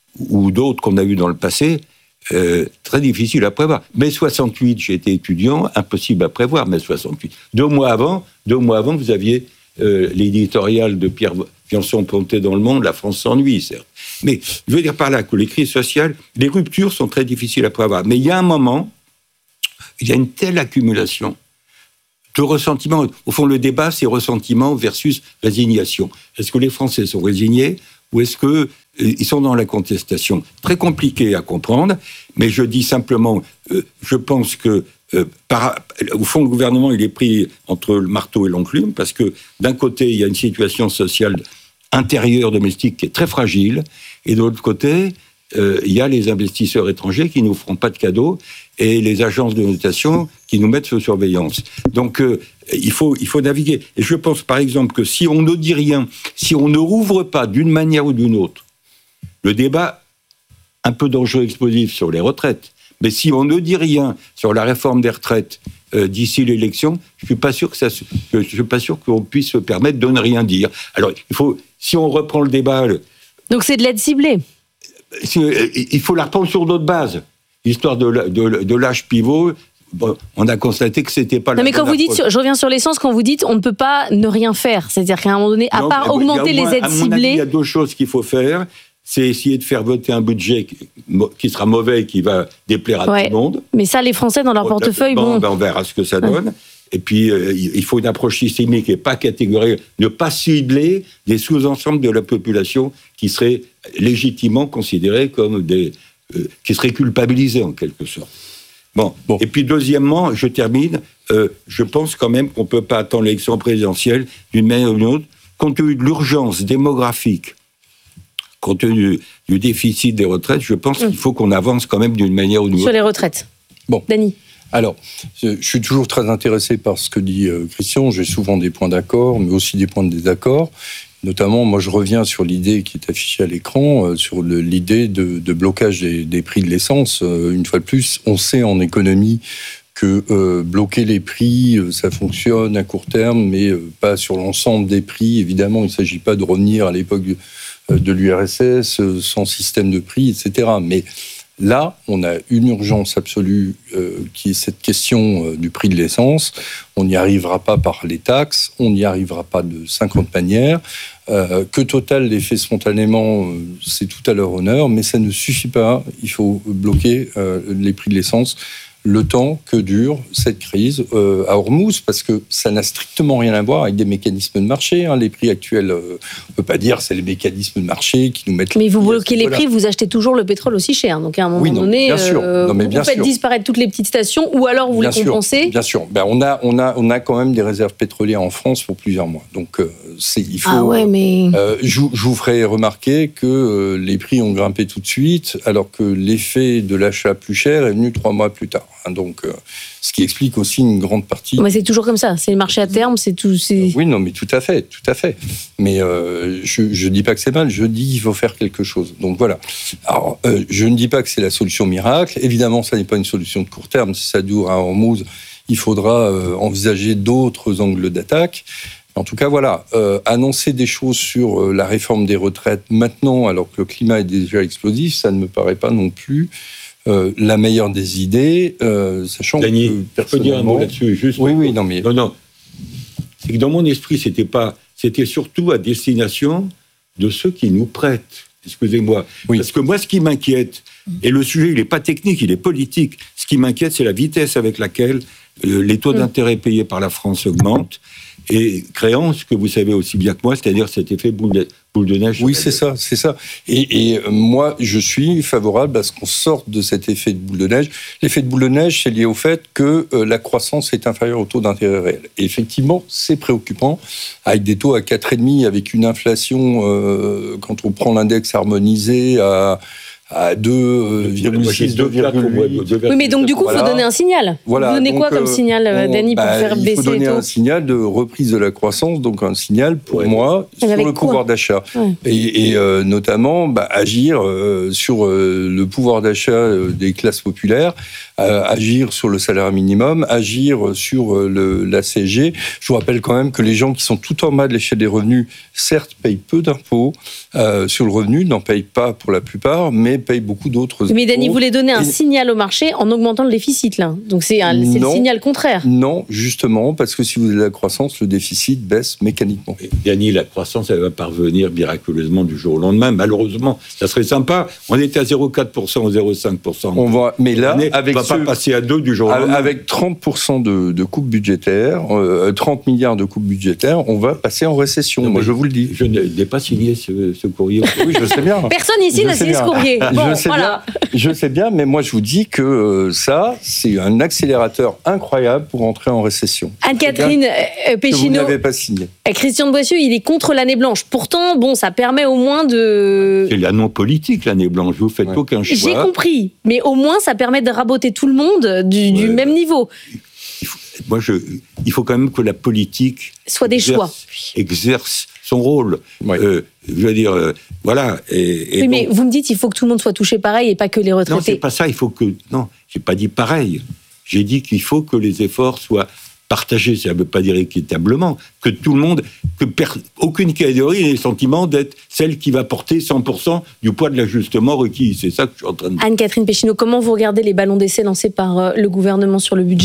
Speaker 3: ou d'autres qu'on a eu dans le passé, euh, très difficile à prévoir. mai soixante-huit, j'étais étudiant, impossible à prévoir, mai soixante-huit. Deux mois avant, deux mois avant, vous aviez euh, l'éditorial de Pierre Pianson-Pontet dans Le Monde, la France s'ennuie, certes. Mais je veux dire par là que les crises sociales, les ruptures sont très difficiles à prévoir. Mais il y a un moment, il y a une telle accumulation de ressentiment. Au fond, le débat, c'est ressentiment versus résignation. Est-ce que les Français sont résignés ou est-ce qu'ils sont dans la contestation ? Très compliqué à comprendre, mais je dis simplement, euh, je pense que, euh, par, au fond, le gouvernement, il est pris entre le marteau et l'enclume, parce que d'un côté, il y a une situation sociale intérieure, domestique, qui est très fragile, et de l'autre côté, euh, il y a les investisseurs étrangers qui ne nous feront pas de cadeaux, et les agences de notation qui nous mettent sous surveillance. Donc, euh, il faut, il faut naviguer. Et je pense, par exemple, que si on ne dit rien, si on ne rouvre pas d'une manière ou d'une autre le débat un peu dangereux, explosif sur les retraites, mais si on ne dit rien sur la réforme des retraites euh, d'ici l'élection, je suis pas sûr que ça, je suis pas sûr qu'on puisse se permettre de ne rien dire. Alors, il faut, si on reprend le débat, le,
Speaker 2: donc c'est de l'aide ciblée.
Speaker 3: Il faut la reprendre sur d'autres bases. L'histoire de, de, de l'âge pivot, bon, on a constaté que c'était pas.
Speaker 2: Non,
Speaker 3: la
Speaker 2: mais quand vous dites,
Speaker 3: approche.
Speaker 2: Je reviens sur l'essence, quand vous dites, on ne peut pas ne rien faire. C'est-à-dire qu'à un moment donné, à
Speaker 3: Non,
Speaker 2: part augmenter les
Speaker 3: moins,
Speaker 2: aides
Speaker 3: à mon
Speaker 2: ciblées.
Speaker 3: avis, il y a deux choses qu'il faut faire. C'est essayer de faire voter un budget qui, qui sera mauvais et qui va déplaire à
Speaker 2: Ouais.
Speaker 3: tout le monde.
Speaker 2: Mais ça, les Français, dans leur
Speaker 3: Bon,
Speaker 2: portefeuille,
Speaker 3: bon,
Speaker 2: bon.
Speaker 3: ben, on verra ce que ça donne. Ouais. Et puis, euh, il faut une approche systémique et pas catégorielle. Ne pas cibler des sous-ensembles de la population qui seraient légitimement considérés comme des... Euh, qui seraient culpabilisés, en quelque sorte. Bon. bon. Et puis, deuxièmement, je termine, euh, je pense quand même qu'on ne peut pas attendre l'élection présidentielle d'une manière ou d'une autre, compte tenu de l'urgence démographique, compte tenu du, du déficit des retraites, je pense mmh. qu'il faut qu'on avance quand même d'une manière ou d'une autre.
Speaker 2: Sur les retraites.
Speaker 4: Bon.
Speaker 2: Dany.
Speaker 4: Alors, je suis toujours très intéressé par ce que dit euh, Christian. J'ai souvent des points d'accord, mais aussi des points de désaccord. Notamment, moi, je reviens sur l'idée qui est affichée à l'écran, euh, sur le, l'idée de, de blocage des, des prix de l'essence. Euh, une fois de plus, on sait en économie que euh, bloquer les prix, euh, ça fonctionne à court terme, mais euh, pas sur l'ensemble des prix. Évidemment, il ne s'agit pas de revenir à l'époque de, de l'U R S S, euh, sans système de prix, et cetera. Mais là, on a une urgence absolue euh, qui est cette question euh, du prix de l'essence. On n'y arrivera pas par les taxes, on n'y arrivera pas de cinquante manières. Euh, que Total l'ait fait spontanément, euh, c'est tout à leur honneur, mais ça ne suffit pas. Il faut bloquer euh, les prix de l'essence le temps que dure cette crise euh, à Hormuz, parce que ça n'a strictement rien à voir avec des mécanismes de marché. Hein. Les prix actuels, euh, on ne peut pas dire que c'est les mécanismes de marché qui nous mettent...
Speaker 2: Mais vous bloquez les
Speaker 4: voilà.
Speaker 2: prix, vous achetez toujours le pétrole aussi cher. Donc à un moment
Speaker 4: oui, non,
Speaker 2: donné,
Speaker 4: bien sûr.
Speaker 2: Euh,
Speaker 4: non, mais
Speaker 2: vous
Speaker 4: bien
Speaker 2: faites
Speaker 4: sûr.
Speaker 2: disparaître toutes les petites stations, ou alors vous
Speaker 4: bien
Speaker 2: les
Speaker 4: sûr,
Speaker 2: compensez.
Speaker 4: Bien sûr. Ben, on, a, on, a, on a quand même des réserves pétrolières en France pour plusieurs mois. Donc euh, c'est, il faut...
Speaker 2: Ah ouais, mais...
Speaker 4: Euh, je, je vous ferai remarquer que euh, les prix ont grimpé tout de suite, alors que l'effet de l'achat plus cher est venu trois mois plus tard. Hein, donc... Euh, ce qui explique aussi une grande partie...
Speaker 2: Mais c'est toujours comme ça, c'est le marché à terme, c'est tout... C'est...
Speaker 4: Oui, non, mais tout à fait, tout à fait. Mais euh, je ne dis pas que c'est mal, je dis qu'il faut faire quelque chose. Donc voilà. Alors, euh, je ne dis pas que c'est la solution miracle. Évidemment, ça n'est pas une solution de court terme. Si ça dure à Hormuz, il faudra euh, envisager d'autres angles d'attaque. En tout cas, voilà, euh, annoncer des choses sur euh, la réforme des retraites maintenant, alors que le climat est déjà explosif, ça ne me paraît pas non plus... Euh, la meilleure des idées, euh, sachant
Speaker 3: Dany,
Speaker 4: que personnellement...
Speaker 3: je peux dire un mot là-dessus, juste.
Speaker 4: Oui, oui, non, mais...
Speaker 3: Non, non. C'est que dans mon esprit, c'était pas... C'était surtout à destination de ceux qui nous prêtent. Excusez-moi. Oui. Parce que moi, ce qui m'inquiète, et le sujet, il n'est pas technique, il est politique. Ce qui m'inquiète, c'est la vitesse avec laquelle euh, les taux d'intérêt payés par la France augmentent, et créant ce que vous savez aussi bien que moi, c'est-à-dire cet effet boule de, boule de neige.
Speaker 4: Oui, c'est ça, c'est ça. Et, et moi, je suis favorable à ce qu'on sorte de cet effet de boule de neige. L'effet de boule de neige, c'est lié au fait que euh, la croissance est inférieure au taux d'intérêt réel. Et effectivement, c'est préoccupant, avec des taux à quatre virgule cinq, avec une inflation, euh, quand on prend l'index harmonisé, à, à deux virgule six, deux virgule huit.
Speaker 2: Oui, mais donc du coup, il voilà. faut donner un signal. Voilà. Vous donnez donc, quoi comme signal, euh, Dany, pour bah, faire baisser les taux ?
Speaker 4: Il faut donner un signal de reprise de la croissance, donc un signal pour ouais. moi sur le pouvoir d'achat. Ouais. Et, et euh, notamment bah, agir euh, sur euh, le pouvoir d'achat euh, des classes populaires, euh, agir sur le salaire minimum, agir sur euh, le, la C S G. Je vous rappelle quand même que les gens qui sont tout en bas de l'échelle des revenus, certes, payent peu d'impôts euh, sur le revenu, n'en payent pas pour la plupart, mais payent beaucoup d'autres impôts.
Speaker 2: Mais Dany voulait donner un et... signal au marché en augmentant le déficit, là. Donc c'est, un, c'est non, le signal contraire.
Speaker 4: Non, justement, parce que si vous avez de la croissance, le déficit baisse mécaniquement.
Speaker 3: Et Dany, la croissance, elle va parvenir miraculeusement du jour au lendemain. Malheureusement, ça serait sympa. On était à zéro virgule quatre pour cent ou zéro virgule cinq pour cent.
Speaker 4: On va, mais là, on
Speaker 3: avec ne va ce, pas passer à deux du jour au lendemain.
Speaker 4: Avec trente pour cent de, de coupes budgétaires, euh, trente milliards de coupes budgétaires, on va passer en récession. Non, moi, je vous le dis.
Speaker 3: Je n'ai pas signé ce, ce courrier.
Speaker 4: Oui, je sais bien.
Speaker 2: Personne ici n'a signé ce courrier. Bon,
Speaker 4: je sais
Speaker 2: voilà.
Speaker 4: bien. Je sais bien, mais moi, je vous dis que euh, ça, c'est un accélérateur incroyable pour entrer en récession.
Speaker 2: Anne-Catherine euh, Pechinot.
Speaker 4: Vous n'avez pas signé.
Speaker 2: Christian de Boissieu, il est contre l'année blanche. Pourtant, bon, ça permet au moins de.
Speaker 3: C'est la non politique, l'année blanche. Vous faites ouais. aucun choix.
Speaker 2: J'ai compris, mais au moins, ça permet de raboter tout le monde du, ouais. du même niveau.
Speaker 3: Il faut, moi, je, il faut quand même que la politique
Speaker 2: soit des
Speaker 3: exerce,
Speaker 2: choix,
Speaker 3: exerce son rôle. Ouais. Euh, je veux dire, euh, voilà. Et, et
Speaker 2: oui,
Speaker 3: donc,
Speaker 2: mais vous me dites, il faut que tout le monde soit touché pareil et pas que les retraités.
Speaker 3: Non, c'est pas ça. Il faut que. Non, j'ai pas dit pareil. J'ai dit qu'il faut que les efforts soient partagés. Ça ne veut pas dire équitablement. Que tout le monde, que per, aucune catégorie n'ait le sentiment d'être celle qui va porter cent pour cent du poids de l'ajustement requis. C'est ça que je suis en train de dire.
Speaker 2: Anne-Catherine Pechinot, comment vous regardez les ballons d'essai lancés par le gouvernement sur le budget ?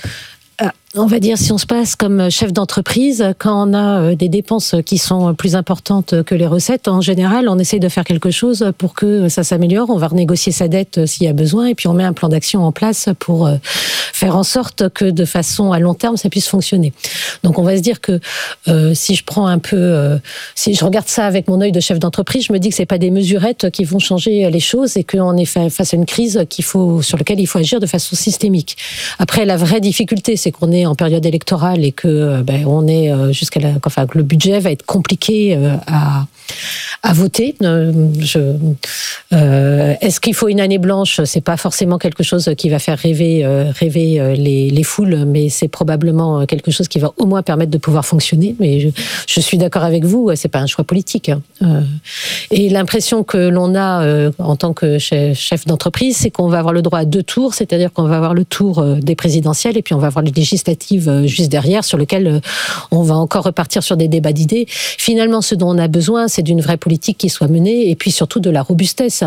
Speaker 1: Ah, on va dire, si on se passe comme chef d'entreprise, quand on a des dépenses qui sont plus importantes que les recettes, en général, on essaye de faire quelque chose pour que ça s'améliore. On va renégocier sa dette s'il y a besoin, et puis on met un plan d'action en place pour faire en sorte que, de façon à long terme, ça puisse fonctionner. Donc, on va se dire que euh, si je prends un peu, euh, si je regarde ça avec mon œil de chef d'entreprise, je me dis que c'est pas des mesurettes qui vont changer les choses et qu'on est face à une crise qu'il faut, sur laquelle il faut agir de façon systémique. Après, la vraie difficulté, c'est qu'on est en période électorale et que ben, on est jusqu'à la, enfin, que le budget va être compliqué à, à voter. Je, euh, est-ce qu'il faut une année blanche ? C'est pas forcément quelque chose qui va faire rêver, euh, rêver les, les foules, mais c'est probablement quelque chose qui va au moins permettre de pouvoir fonctionner. Mais je, je suis d'accord avec vous, c'est pas un choix politique. Euh, et l'impression que l'on a euh, en tant que chef d'entreprise, c'est qu'on va avoir le droit à deux tours, c'est-à-dire qu'on va avoir le tour des présidentielles et puis on va avoir les législatives juste derrière, sur lequel on va encore repartir sur des débats d'idées. Finalement, ce dont on a besoin, c'est d'une vraie politique qui soit menée, et puis surtout de la robustesse.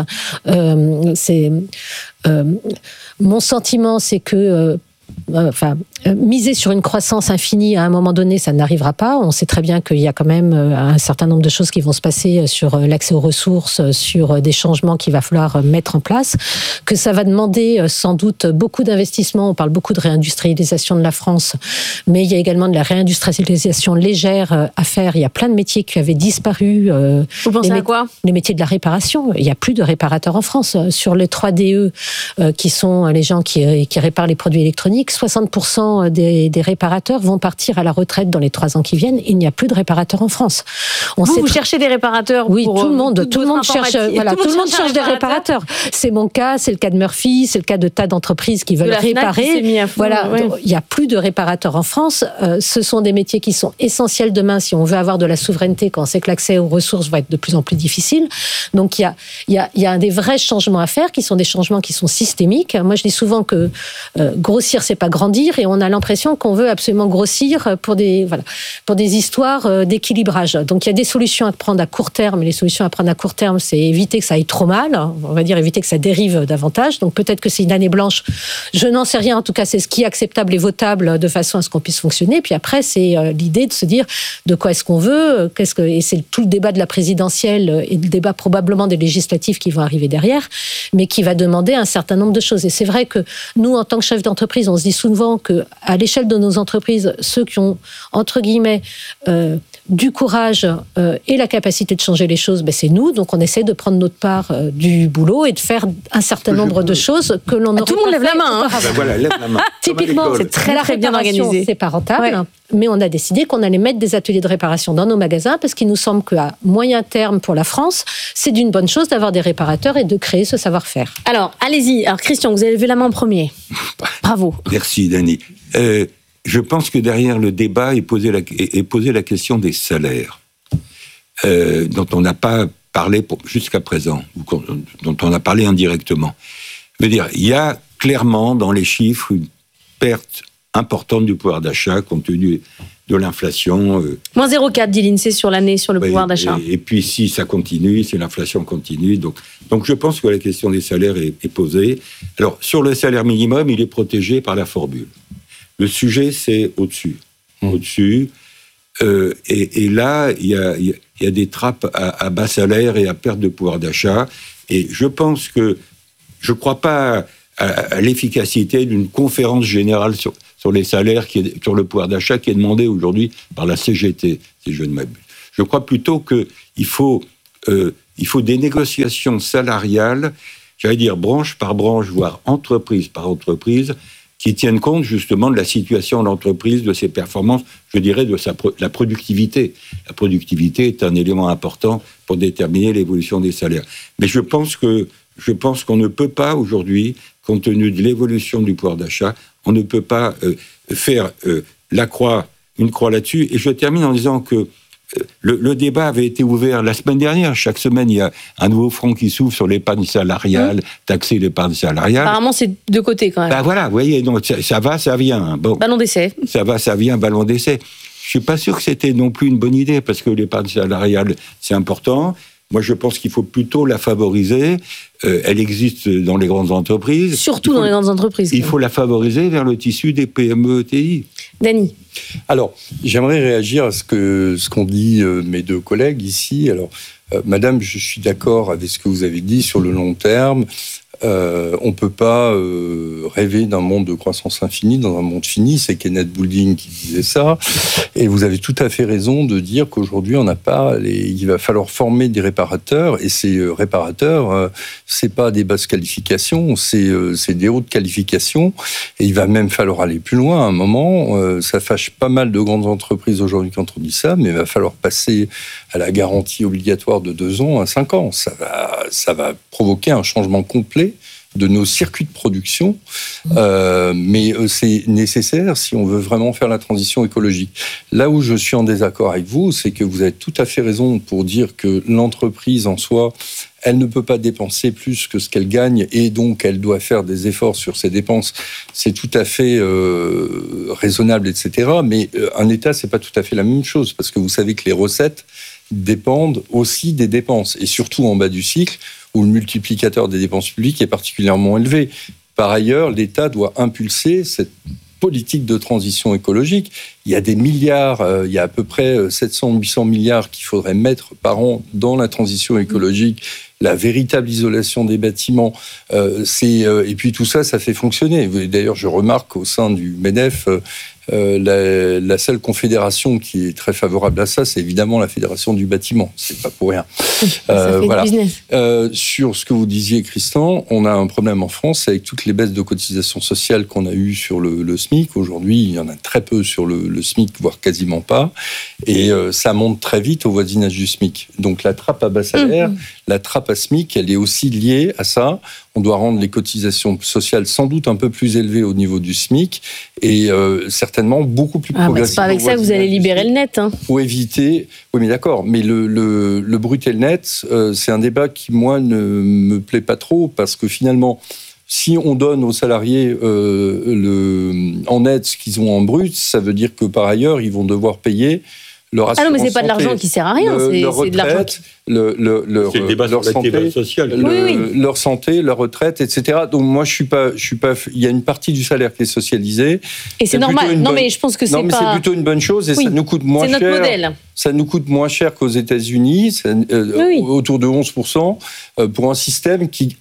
Speaker 1: Euh, c'est, euh, mon sentiment, c'est que euh, Enfin, euh, miser sur une croissance infinie à un moment donné, ça n'arrivera pas. On sait très bien qu'il y a quand même euh, un certain nombre de choses qui vont se passer sur euh, l'accès aux ressources, euh, sur euh, des changements qu'il va falloir euh, mettre en place, que ça va demander euh, sans doute beaucoup d'investissements. On parle beaucoup de réindustrialisation de la France, mais il y a également de la réindustrialisation légère euh, à faire. Il y a plein de métiers qui avaient disparu. Euh,
Speaker 2: Vous pensez
Speaker 1: les
Speaker 2: à quoi ?
Speaker 1: Les métiers de la réparation. Il n'y a plus de réparateurs en France. Sur les trois D E, euh, qui sont les gens qui, qui réparent les produits électroniques, soixante pour cent des, des réparateurs vont partir à la retraite dans les trois ans qui viennent. Il n'y a plus de réparateurs en France.
Speaker 2: On vous, sait vous tr... cherchez des réparateurs
Speaker 1: Oui,
Speaker 2: pour
Speaker 1: tout le monde, tout le monde cherche, voilà, tout le monde cherche des réparateurs. C'est mon cas, c'est le cas de Murphy, c'est le cas de tas d'entreprises qui veulent de réparer.
Speaker 2: Qui fond,
Speaker 1: voilà,
Speaker 2: ouais.
Speaker 1: Il n'y a plus de réparateurs en France. Euh, ce sont des métiers qui sont essentiels demain si on veut avoir de la souveraineté, quand on sait que l'accès aux ressources va être de plus en plus difficile. Donc il y a, il y a, il y a des vrais changements à faire, qui sont des changements qui sont systémiques. Moi, je dis souvent que euh, grossir, c'est pas grandir, et on a l'impression qu'on veut absolument grossir pour des, voilà, pour des histoires d'équilibrage. Donc il y a des solutions à prendre à court terme, et les solutions à prendre à court terme, c'est éviter que ça aille trop mal, on va dire éviter que ça dérive davantage. Donc peut-être que c'est une année blanche, je n'en sais rien, en tout cas c'est ce qui est acceptable et votable de façon à ce qu'on puisse fonctionner. Puis après, c'est l'idée de se dire de quoi est-ce qu'on veut, qu'est-ce que, et c'est tout le débat de la présidentielle et le débat probablement des législatives qui vont arriver derrière, mais qui va demander un certain nombre de choses. Et c'est vrai que nous, en tant que chefs d'entreprise, on se se dit souvent qu'à l'échelle de nos entreprises, ceux qui ont, entre guillemets, euh, du courage euh, et la capacité de changer les choses, ben c'est nous. Donc on essaie de prendre notre part euh, du boulot et de faire un certain nombre de choses que l'on
Speaker 2: ah,
Speaker 1: aurait
Speaker 2: tout le monde
Speaker 1: pas
Speaker 2: lève
Speaker 1: fait
Speaker 2: la main. Hein.
Speaker 3: Ben voilà, lève la main.
Speaker 1: Typiquement,
Speaker 2: c'est très,
Speaker 1: la
Speaker 2: très bien
Speaker 1: réparation,
Speaker 2: organisé.
Speaker 1: c'est pas rentable,
Speaker 2: Ouais.
Speaker 1: mais on a décidé qu'on allait mettre des ateliers de réparation dans nos magasins parce qu'il nous semble qu'à moyen terme pour la France, c'est d'une bonne chose d'avoir des réparateurs et de créer ce savoir-faire.
Speaker 2: Alors, allez-y. Alors, Christian, vous avez levé la main en premier. Bravo.
Speaker 3: Merci, Dany. Euh, je pense que derrière le débat est posée la, est, est posée la question des salaires, euh, dont on n'a pas parlé pour, jusqu'à présent, ou qu'on, dont on a parlé indirectement. Je veux dire, il y a clairement dans les chiffres une perte importante du pouvoir d'achat compte tenu de l'inflation. Euh,
Speaker 2: Moins zéro virgule quatre, dit l'INSEE sur l'année sur le
Speaker 3: ouais,
Speaker 2: pouvoir d'achat.
Speaker 3: Et, et puis si ça continue, si l'inflation continue, donc, donc je pense que la question des salaires est, est posée. Alors sur le salaire minimum, il est protégé par la formule. Le sujet, c'est au-dessus. Mmh. Au-dessus. Euh, et, et là, il y a, y a des trappes à, à bas salaire et à perte de pouvoir d'achat. Et je pense que je ne crois pas à, à l'efficacité d'une conférence générale sur, sur les salaires, qui est, sur le pouvoir d'achat, qui est demandée aujourd'hui par la C G T, si je ne m'abuse. Je crois plutôt qu'il faut, euh, il faut des négociations salariales, j'allais dire branche par branche, voire entreprise par entreprise, qui tiennent compte justement de la situation de l'entreprise, de ses performances, je dirais de sa pro- la productivité. La productivité est un élément important pour déterminer l'évolution des salaires. Mais je pense que je pense qu'on ne peut pas aujourd'hui, compte tenu de l'évolution du pouvoir d'achat, on ne peut pas euh, faire euh, la croix, une croix là-dessus. Et je termine en disant que Le, le débat avait été ouvert la semaine dernière. Chaque semaine, il y a un nouveau front qui s'ouvre sur l'épargne salariale, mmh. taxer l'épargne salariale.
Speaker 2: Apparemment, c'est de côté quand même.
Speaker 3: Ben voilà, vous voyez, donc ça, ça va, ça vient. Bon,
Speaker 2: ballon d'essai.
Speaker 3: Ça va, ça vient, ballon d'essai. Je suis pas sûr que c'était non plus une bonne idée, parce que l'épargne salariale, c'est important. Moi, je pense qu'il faut plutôt la favoriser. Euh, elle existe dans les grandes entreprises.
Speaker 2: Surtout
Speaker 3: faut,
Speaker 2: dans les grandes entreprises.
Speaker 3: Il faut la favoriser vers le tissu des P M E E T I.
Speaker 2: Dany.
Speaker 4: Alors, j'aimerais réagir à ce, que, ce qu'ont dit euh, mes deux collègues ici. Alors, euh, Madame, je suis d'accord avec ce que vous avez dit sur le long terme. Euh, on ne peut pas euh, rêver d'un monde de croissance infinie dans un monde fini. C'est Kenneth Boulding qui disait ça. Et vous avez tout à fait raison de dire qu'aujourd'hui, on n'a pas les... il va falloir former des réparateurs. Et ces euh, réparateurs, euh, ce n'est pas des basses qualifications, c'est, euh, c'est des hautes qualifications. Et il va même falloir aller plus loin à un moment. Euh, ça fâche pas mal de grandes entreprises aujourd'hui quand on dit ça, mais il va falloir passer à la garantie obligatoire de deux ans à cinq ans. Ça va, ça va provoquer un changement complet de nos circuits de production, euh, mais c'est nécessaire si on veut vraiment faire la transition écologique. Là où je suis en désaccord avec vous, c'est que vous avez tout à fait raison pour dire que l'entreprise en soi, elle ne peut pas dépenser plus que ce qu'elle gagne et donc elle doit faire des efforts sur ses dépenses. C'est tout à fait euh, raisonnable, et cetera. Mais euh, un État, c'est pas tout à fait la même chose parce que vous savez que les recettes dépendent aussi des dépenses et surtout en bas du cycle où le multiplicateur des dépenses publiques est particulièrement élevé. Par ailleurs, l'État doit impulser cette politique de transition écologique. Il y a des milliards, euh, il y a à peu près sept cents à huit cents milliards qu'il faudrait mettre par an dans la transition écologique, la véritable isolation des bâtiments. Euh, c'est, euh, et puis tout ça, ça fait fonctionner. D'ailleurs, je remarque au sein du MEDEF, euh, Euh, la, la seule confédération qui est très favorable à ça, c'est évidemment la Fédération du bâtiment. C'est pas pour rien.
Speaker 2: Ça euh, fait voilà. du business.
Speaker 4: Euh, sur ce que vous disiez, Christian, on a un problème en France avec toutes les baisses de cotisations sociales qu'on a eues sur le, le SMIC. Aujourd'hui, il y en a très peu sur le, le SMIC, voire quasiment pas. Et euh, ça monte très vite au voisinage du SMIC. Donc la trappe à bas salaire, mmh. la trappe à SMIC, elle est aussi liée à ça. On doit rendre les cotisations sociales sans doute un peu plus élevées au niveau du SMIC et euh, certainement beaucoup plus
Speaker 2: ah
Speaker 4: progressives.
Speaker 2: Bah c'est pas avec ça que vous allez libérer le net. Hein.
Speaker 4: Pour éviter... Oui, mais d'accord. Mais le, le, le brut et le net, euh, c'est un débat qui, moi, ne me plaît pas trop parce que finalement, si on donne aux salariés euh, le, en net ce qu'ils ont en brut, ça veut dire que par ailleurs, ils vont devoir payer leur assurance.
Speaker 2: Ah non, mais c'est pas de
Speaker 4: santé,
Speaker 2: l'argent qui sert à rien,
Speaker 4: le,
Speaker 2: c'est,
Speaker 4: leur
Speaker 2: c'est de l'argent.
Speaker 4: Retraite, le, le, leur,
Speaker 3: c'est le débat
Speaker 4: leur
Speaker 3: sur
Speaker 4: santé,
Speaker 3: l'activité sociale.
Speaker 4: Le,
Speaker 2: oui, oui.
Speaker 4: leur santé, leur retraite, et cetera. Donc moi, je suis pas, je suis pas. Il y a une partie du salaire qui est socialisée.
Speaker 2: Et c'est, c'est normal. Non, bonne, mais je pense que c'est
Speaker 4: non, mais
Speaker 2: pas.
Speaker 4: c'est plutôt une bonne chose et oui. ça nous coûte moins cher.
Speaker 2: C'est notre modèle.
Speaker 4: Ça nous coûte moins cher qu'aux États-Unis, ça, euh, oui. autour de onze pour cent, euh, pour un système qui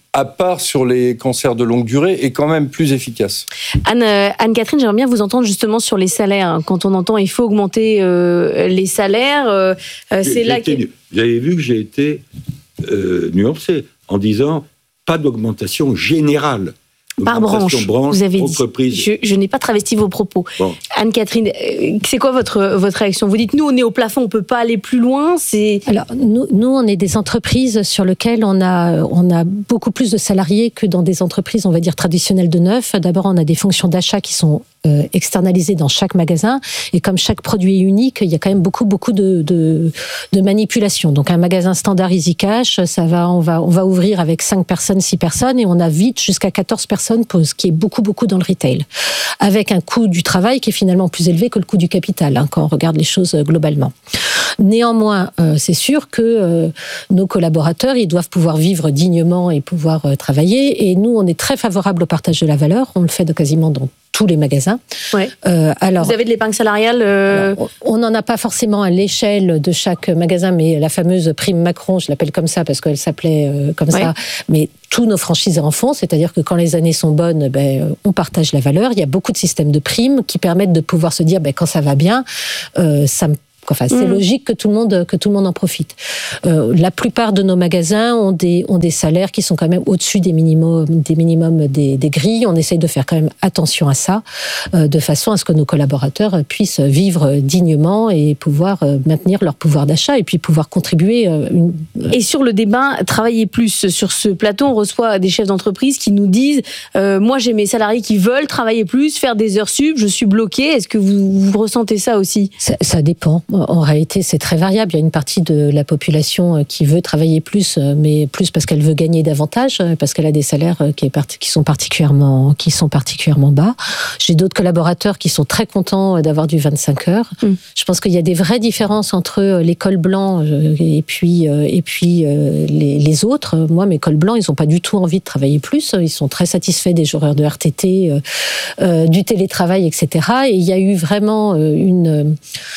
Speaker 4: à part sur les cancers de longue durée, est quand même plus efficace.
Speaker 2: Anne, euh, Anne-Catherine, j'aimerais bien vous entendre justement sur les salaires. Quand on entend il faut augmenter euh, les salaires, euh, c'est
Speaker 3: j'ai
Speaker 2: là
Speaker 3: été,
Speaker 2: que...
Speaker 3: Vous avez vu que j'ai été euh, nuancé en disant pas d'augmentation générale.
Speaker 2: Par branche,
Speaker 3: branche,
Speaker 2: vous avez
Speaker 3: entreprise.
Speaker 2: dit. Je, je n'ai pas travesti vos propos.
Speaker 3: Bon.
Speaker 2: Anne-Catherine, euh, c'est quoi votre, votre réaction? Vous dites, nous, on est au plafond, on ne peut pas aller plus loin. C'est...
Speaker 1: Alors, nous, nous, on est des entreprises sur lesquelles on a, on a beaucoup plus de salariés que dans des entreprises, on va dire, traditionnelles de neuf. D'abord, on a des fonctions d'achat qui sont euh, externalisées dans chaque magasin. Et comme chaque produit est unique, il y a quand même beaucoup, beaucoup de, de, de manipulations. Donc, un magasin standard Easy Cash, ça va, on va, on va ouvrir avec cinq personnes, six personnes, et on a vite jusqu'à quatorze personnes, pour ce qui est beaucoup, beaucoup dans le retail. Avec un coût du travail qui est finalement plus élevé que le coût du capital, hein, quand on regarde les choses globalement. Néanmoins, euh, c'est sûr que euh, nos collaborateurs, ils doivent pouvoir vivre dignement et pouvoir euh, travailler. Et nous, on est très favorable au partage de la valeur. On le fait de quasiment dans tous les magasins.
Speaker 2: Ouais.
Speaker 1: Euh, alors,
Speaker 2: vous avez de l'épargne salariale euh...
Speaker 1: alors, on n'en a pas forcément à l'échelle de chaque magasin, mais la fameuse prime Macron, je l'appelle comme ça parce qu'elle s'appelait euh, comme ouais. ça, mais tous nos franchisés en font, c'est-à-dire que quand les années sont bonnes, ben, on partage la valeur. Il y a beaucoup de systèmes de primes qui permettent de pouvoir se dire, ben, quand ça va bien, euh, ça me Enfin, c'est mmh. logique que tout le monde que tout le monde en profite. Euh, la plupart de nos magasins ont des ont des salaires qui sont quand même au-dessus des minimums des minimums des, des grilles. On essaye de faire quand même attention à ça, euh, de façon à ce que nos collaborateurs puissent vivre dignement et pouvoir euh, maintenir leur pouvoir d'achat et puis pouvoir contribuer. Euh, une...
Speaker 2: Et sur le débat travailler plus, sur ce plateau, on reçoit des chefs d'entreprise qui nous disent euh, moi j'ai mes salariés qui veulent travailler plus, faire des heures sup, je suis bloqué. Est-ce que vous, vous ressentez ça aussi?
Speaker 1: Ça, ça dépend. En réalité, c'est très variable. Il y a une partie de la population qui veut travailler plus, mais plus parce qu'elle veut gagner davantage, parce qu'elle a des salaires qui sont particulièrement, qui sont particulièrement bas. J'ai d'autres collaborateurs qui sont très contents d'avoir du vingt-cinq heures. Mmh. Je pense qu'il y a des vraies différences entre les cols blancs et puis, et puis les, les autres. Moi, mes cols blancs, ils n'ont pas du tout envie de travailler plus. Ils sont très satisfaits des horaires de R T T, euh, du télétravail, et cetera. Et il y a eu vraiment une...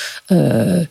Speaker 1: Euh,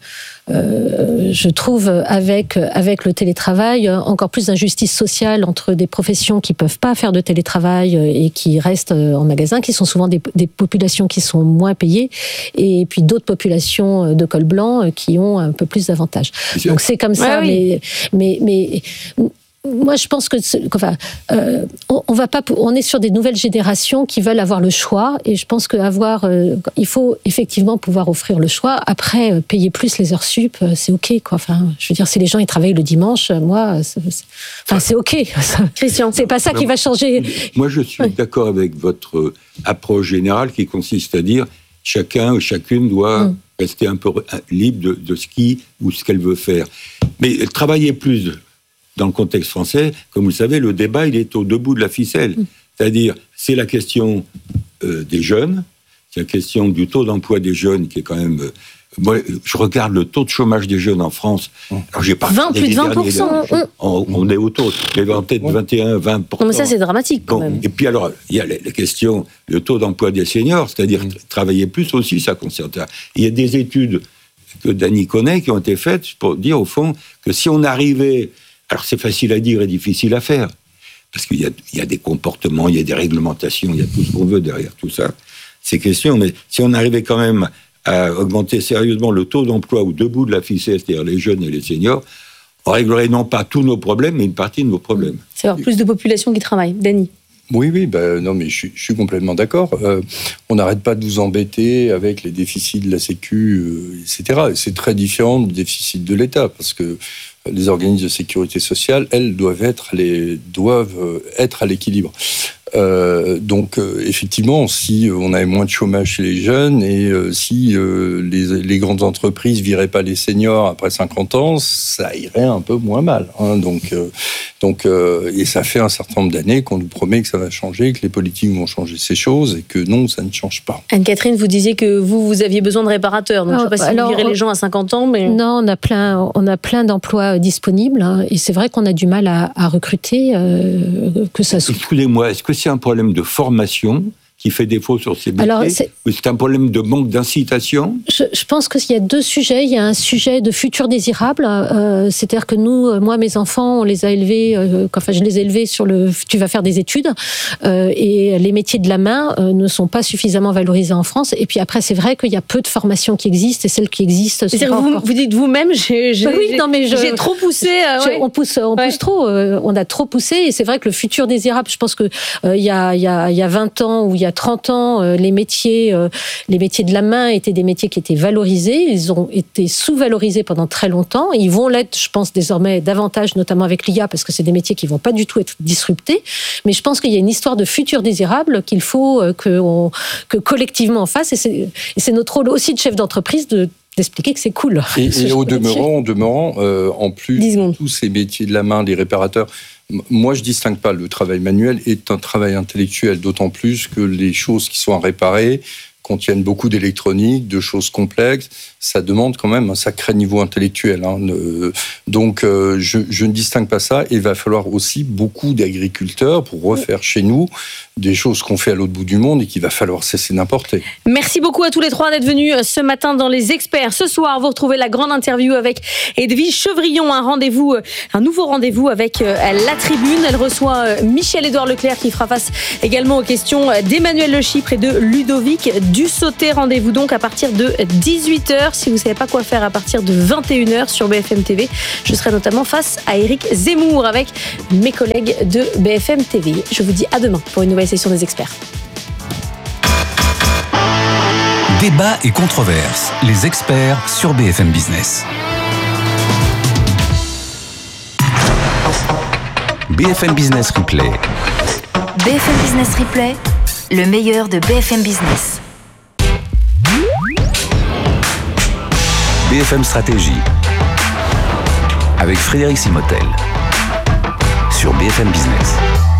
Speaker 1: Euh, je trouve avec avec le télétravail encore plus d'injustice sociale entre des professions qui peuvent pas faire de télétravail et qui restent en magasin, qui sont souvent des, des populations qui sont moins payées, et puis d'autres populations de col blanc qui ont un peu plus d'avantages. Donc c'est comme ça, ouais, oui. mais mais mais moi, je pense que, enfin, euh, on, on va pas, on est sur des nouvelles générations qui veulent avoir le choix, et je pense qu'avoir, euh, il faut effectivement pouvoir offrir le choix. Après, euh, payer plus les heures sup, euh, c'est ok, quoi. Enfin, je veux dire, si les gens ils travaillent le dimanche, moi, c'est, c'est, enfin, c'est ok. Christian, c'est pas ça qui va changer.
Speaker 3: Moi, je suis ouais. d'accord avec votre approche générale qui consiste à dire chacun ou chacune doit mm. rester un peu libre de, de ce qui ou ce qu'elle veut faire, mais travailler plus. Dans le contexte français, comme vous le savez, le débat, il est au debout de la ficelle. Mmh. C'est-à-dire, c'est la question euh, des jeunes, c'est la question du taux d'emploi des jeunes, qui est quand même... Euh, moi, je regarde le taux de chômage des jeunes en France. Alors, j'ai pas
Speaker 2: vingt, plus de vingt pour cent.
Speaker 3: Derniers, on, on est autour, il y a peut-être vingt et un, vingt pour cent.
Speaker 2: Non, mais ça, c'est dramatique, quand bon, même.
Speaker 3: Et puis, alors, il y a la, la question, le taux d'emploi des seniors, c'est-à-dire mmh. travailler plus aussi, ça concerne. Il y a des études que Dany connaît, qui ont été faites pour dire, au fond, que si on arrivait... Alors, c'est facile à dire et difficile à faire, parce qu'il y a, il y a des comportements, il y a des réglementations, il y a tout ce qu'on veut derrière tout ça, ces questions. Mais si on arrivait quand même à augmenter sérieusement le taux d'emploi au debout de la ficelle, c'est-à-dire les jeunes et les seniors, on réglerait non pas tous nos problèmes, mais une partie de nos problèmes.
Speaker 2: C'est avoir plus de population qui travaille. Dany.
Speaker 4: Oui, oui, ben non, mais je suis, je suis complètement d'accord. Euh, on n'arrête pas de vous embêter avec les déficits de la Sécu, euh, et cetera. Et c'est très différent du déficit de l'État, parce que les organismes de sécurité sociale, elles, doivent être, les, doivent être à l'équilibre. Euh, donc, euh, effectivement, si on avait moins de chômage chez les jeunes et euh, si euh, les, les grandes entreprises viraient pas les seniors après cinquante ans, ça irait un peu moins mal. Hein. Donc, euh, donc, euh, et ça fait un certain nombre d'années qu'on nous promet que ça va changer, que les politiques vont changer ces choses, et que non, ça ne change pas.
Speaker 2: Anne-Catherine, vous disiez que vous, vous aviez besoin de réparateurs. Donc, ah, je ne sais pas alors, si vous virez les gens à cinquante ans, mais...
Speaker 1: Non, on a plein, on a plein d'emplois disponibles, hein, et c'est vrai qu'on a du mal à, à recruter, euh, que ça soit...
Speaker 3: Excusez-moi, est-ce que c'est un problème de formation? qui fait défaut sur ces métiers?
Speaker 1: Alors, c'est...
Speaker 3: c'est un problème de manque d'incitation?
Speaker 1: je, je pense qu'il y a deux sujets. Il y a un sujet de futur désirable, euh, c'est-à-dire que nous, moi, mes enfants, on les a élevés, euh, enfin, je les ai élevés sur le tu vas faire des études, euh, et les métiers de la main euh, ne sont pas suffisamment valorisés en France. Et puis après, c'est vrai qu'il y a peu de formations qui existent, et celles qui existent.
Speaker 2: C'est-à-dire que vous,
Speaker 1: encore...
Speaker 2: vous dites vous-même, j'ai, j'ai,
Speaker 1: bah oui,
Speaker 2: j'ai,
Speaker 1: non, mais je,
Speaker 2: j'ai trop poussé. Euh, ouais.
Speaker 1: On pousse, on
Speaker 2: ouais.
Speaker 1: pousse trop. Euh, on a trop poussé, et c'est vrai que le futur désirable, je pense que euh, il y a, il y a, il y a vingt ans ou il y a trente ans, euh, les métiers, euh, les métiers de la main étaient des métiers qui étaient valorisés. Ils ont été sous-valorisés pendant très longtemps. Ils vont l'être, je pense, désormais davantage, notamment avec l'I A, parce que c'est des métiers qui vont pas du tout être disruptés. Mais je pense qu'il y a une histoire de futur désirable qu'il faut euh, que, on, que collectivement on fasse. Et c'est, et c'est notre rôle aussi de chef d'entreprise de d'expliquer que c'est cool.
Speaker 4: Et, et au demeurant, au demeurant euh, en plus de tous ces métiers de la main, les réparateurs, moi je distingue pas, le travail manuel est un travail intellectuel, d'autant plus que les choses qui sont à réparer contiennent beaucoup d'électronique, de choses complexes. Ça demande quand même un sacré niveau intellectuel. Hein. Donc, euh, je, je ne distingue pas ça. Et il va falloir aussi beaucoup d'agriculteurs pour refaire chez nous des choses qu'on fait à l'autre bout du monde et qu'il va falloir cesser d'importer.
Speaker 2: Merci beaucoup à tous les trois d'être venus ce matin dans Les Experts. Ce soir, vous retrouvez la grande interview avec Edwige Chevrillon, un rendez-vous, un nouveau rendez-vous avec La Tribune. Elle reçoit Michel-Édouard Leclerc qui fera face également aux questions d'Emmanuel Le Chypre et de Ludovic Dussauté. Rendez-vous donc à partir de dix-huit heures. Si vous ne savez pas quoi faire à partir de vingt et une heures sur B F M T V, je serai notamment face à Éric Zemmour avec mes collègues de B F M T V. Je vous dis à demain pour une nouvelle session des Experts.
Speaker 5: Débat et controverses, les experts sur B F M Business. B F M Business Replay.
Speaker 6: B F M Business Replay, le meilleur de B F M Business.
Speaker 5: B F M Stratégie avec Frédéric Simotel sur B F M Business.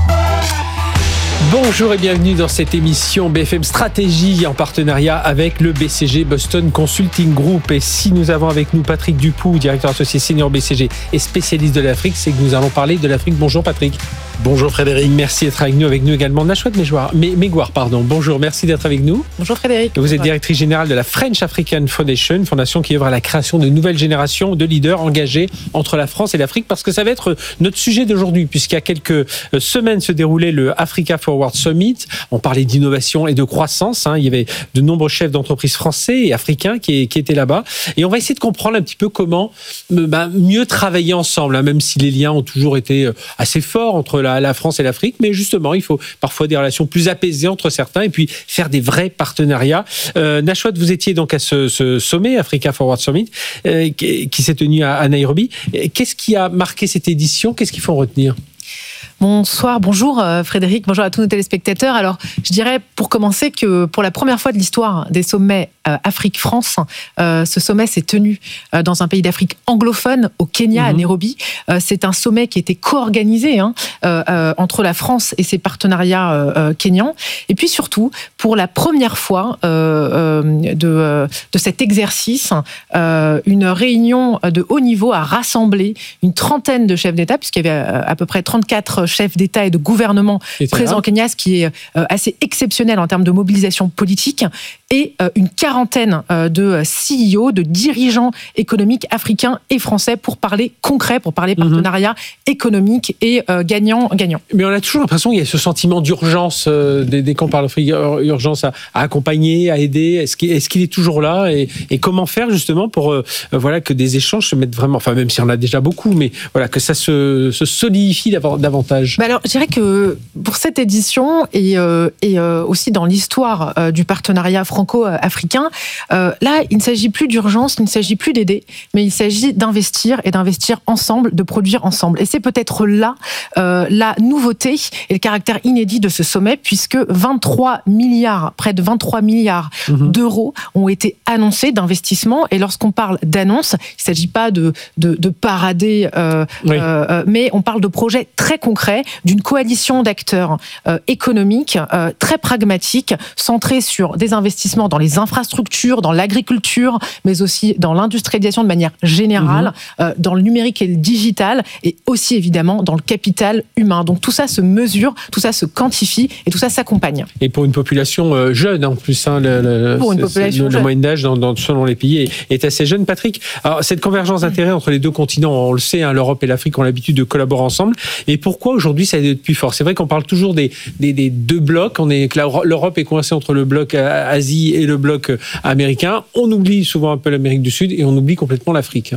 Speaker 7: Bonjour et bienvenue dans cette émission B F M Stratégie en partenariat avec le B C G Boston Consulting Group. Et si nous avons avec nous Patrick Dupoux, directeur associé senior B C G et spécialiste de l'Afrique, c'est que nous allons parler de l'Afrique. Bonjour Patrick.
Speaker 8: Bonjour Frédéric.
Speaker 7: Merci d'être avec nous. Avec nous également Nashwat Megouar, pardon. Bonjour, merci d'être avec nous.
Speaker 9: Bonjour Frédéric.
Speaker 7: Vous êtes directrice générale de la French African Foundation, une fondation qui œuvre à la création de nouvelles générations de leaders engagés entre la France et l'Afrique, parce que ça va être notre sujet d'aujourd'hui, puisqu'il y a quelques semaines se déroulait le Africa Forward Summit. On parlait d'innovation et de croissance. Hein. Il y avait de nombreux chefs d'entreprise français et africains qui, qui étaient là-bas. Et on va essayer de comprendre un petit peu comment ben, mieux travailler ensemble, hein, même si les liens ont toujours été assez forts entre la, la France et l'Afrique. Mais justement, il faut parfois des relations plus apaisées entre certains et puis faire des vrais partenariats. Euh, Nashwat, vous étiez donc à ce, ce sommet, Africa Forward Summit, euh, qui, qui s'est tenu à, à Nairobi. Qu'est-ce qui a marqué cette édition? Qu'est-ce qu'il faut en retenir?
Speaker 9: Bonsoir, bonjour Frédéric, bonjour à tous nos téléspectateurs. Alors, je dirais pour commencer que pour la première fois de l'histoire des sommets euh, Afrique-France, euh, ce sommet s'est tenu euh, dans un pays d'Afrique anglophone, au Kenya, mmh. à Nairobi. Euh, c'est un sommet qui était co-organisé hein, euh, euh, entre la France et ses partenariats euh, kenyans. Et puis surtout, pour la première fois euh, euh, de, euh, de cet exercice, euh, une réunion de haut niveau a rassemblé une trentaine de chefs d'État, puisqu'il y avait euh, à peu près trente-quatre chefs d'État et de gouvernement présents au Kenya, ce qui est assez exceptionnel en termes de mobilisation politique, et une quarantaine de C E O, de dirigeants économiques africains et français pour parler concret, pour parler partenariat mmh. économique et gagnant-gagnant.
Speaker 7: Mais on a toujours l'impression qu'il y a ce sentiment d'urgence, euh, dès, dès qu'on parle d'urgence à, à accompagner, à aider. Est-ce qu'il, est-ce qu'il est toujours là et, et comment faire justement pour euh, voilà, que des échanges se mettent vraiment, enfin même si on en a déjà beaucoup, mais voilà, que ça se, se solidifie davantage?
Speaker 9: Bah alors, je dirais que pour cette édition et, euh, et euh, aussi dans l'histoire euh, du partenariat franco-africain, euh, là, il ne s'agit plus d'urgence, il ne s'agit plus d'aider, mais il s'agit d'investir et d'investir ensemble, de produire ensemble. Et c'est peut-être là euh, la nouveauté et le caractère inédit de ce sommet, puisque vingt-trois milliards, près de vingt-trois milliards mmh. d'euros ont été annoncés d'investissement. Et lorsqu'on parle d'annonce, il ne s'agit pas de, de, de parader, euh, oui. euh, mais on parle de projets très concrets concret d'une coalition d'acteurs euh, économiques euh, très pragmatiques, centrés sur des investissements dans les infrastructures, dans l'agriculture, mais aussi dans l'industrialisation de manière générale, mmh. euh, dans le numérique et le digital, et aussi évidemment dans le capital humain. Donc tout ça se mesure, tout ça se quantifie et tout ça s'accompagne.
Speaker 7: Et pour une population euh, jeune en plus, hein, le, le,
Speaker 9: pour une population
Speaker 7: le, le moyenne d'âge dans, dans, selon les pays est, est assez jeune. Patrick, alors, cette convergence d'intérêts entre les deux continents, on le sait, hein, l'Europe et l'Afrique ont l'habitude de collaborer ensemble. Et pourquoi aujourd'hui ça est plus fort ? C'est vrai qu'on parle toujours des, des, des deux blocs. On est, que l'Europe est coincée entre le bloc Asie et le bloc américain. On oublie souvent un peu l'Amérique du Sud et on oublie complètement l'Afrique.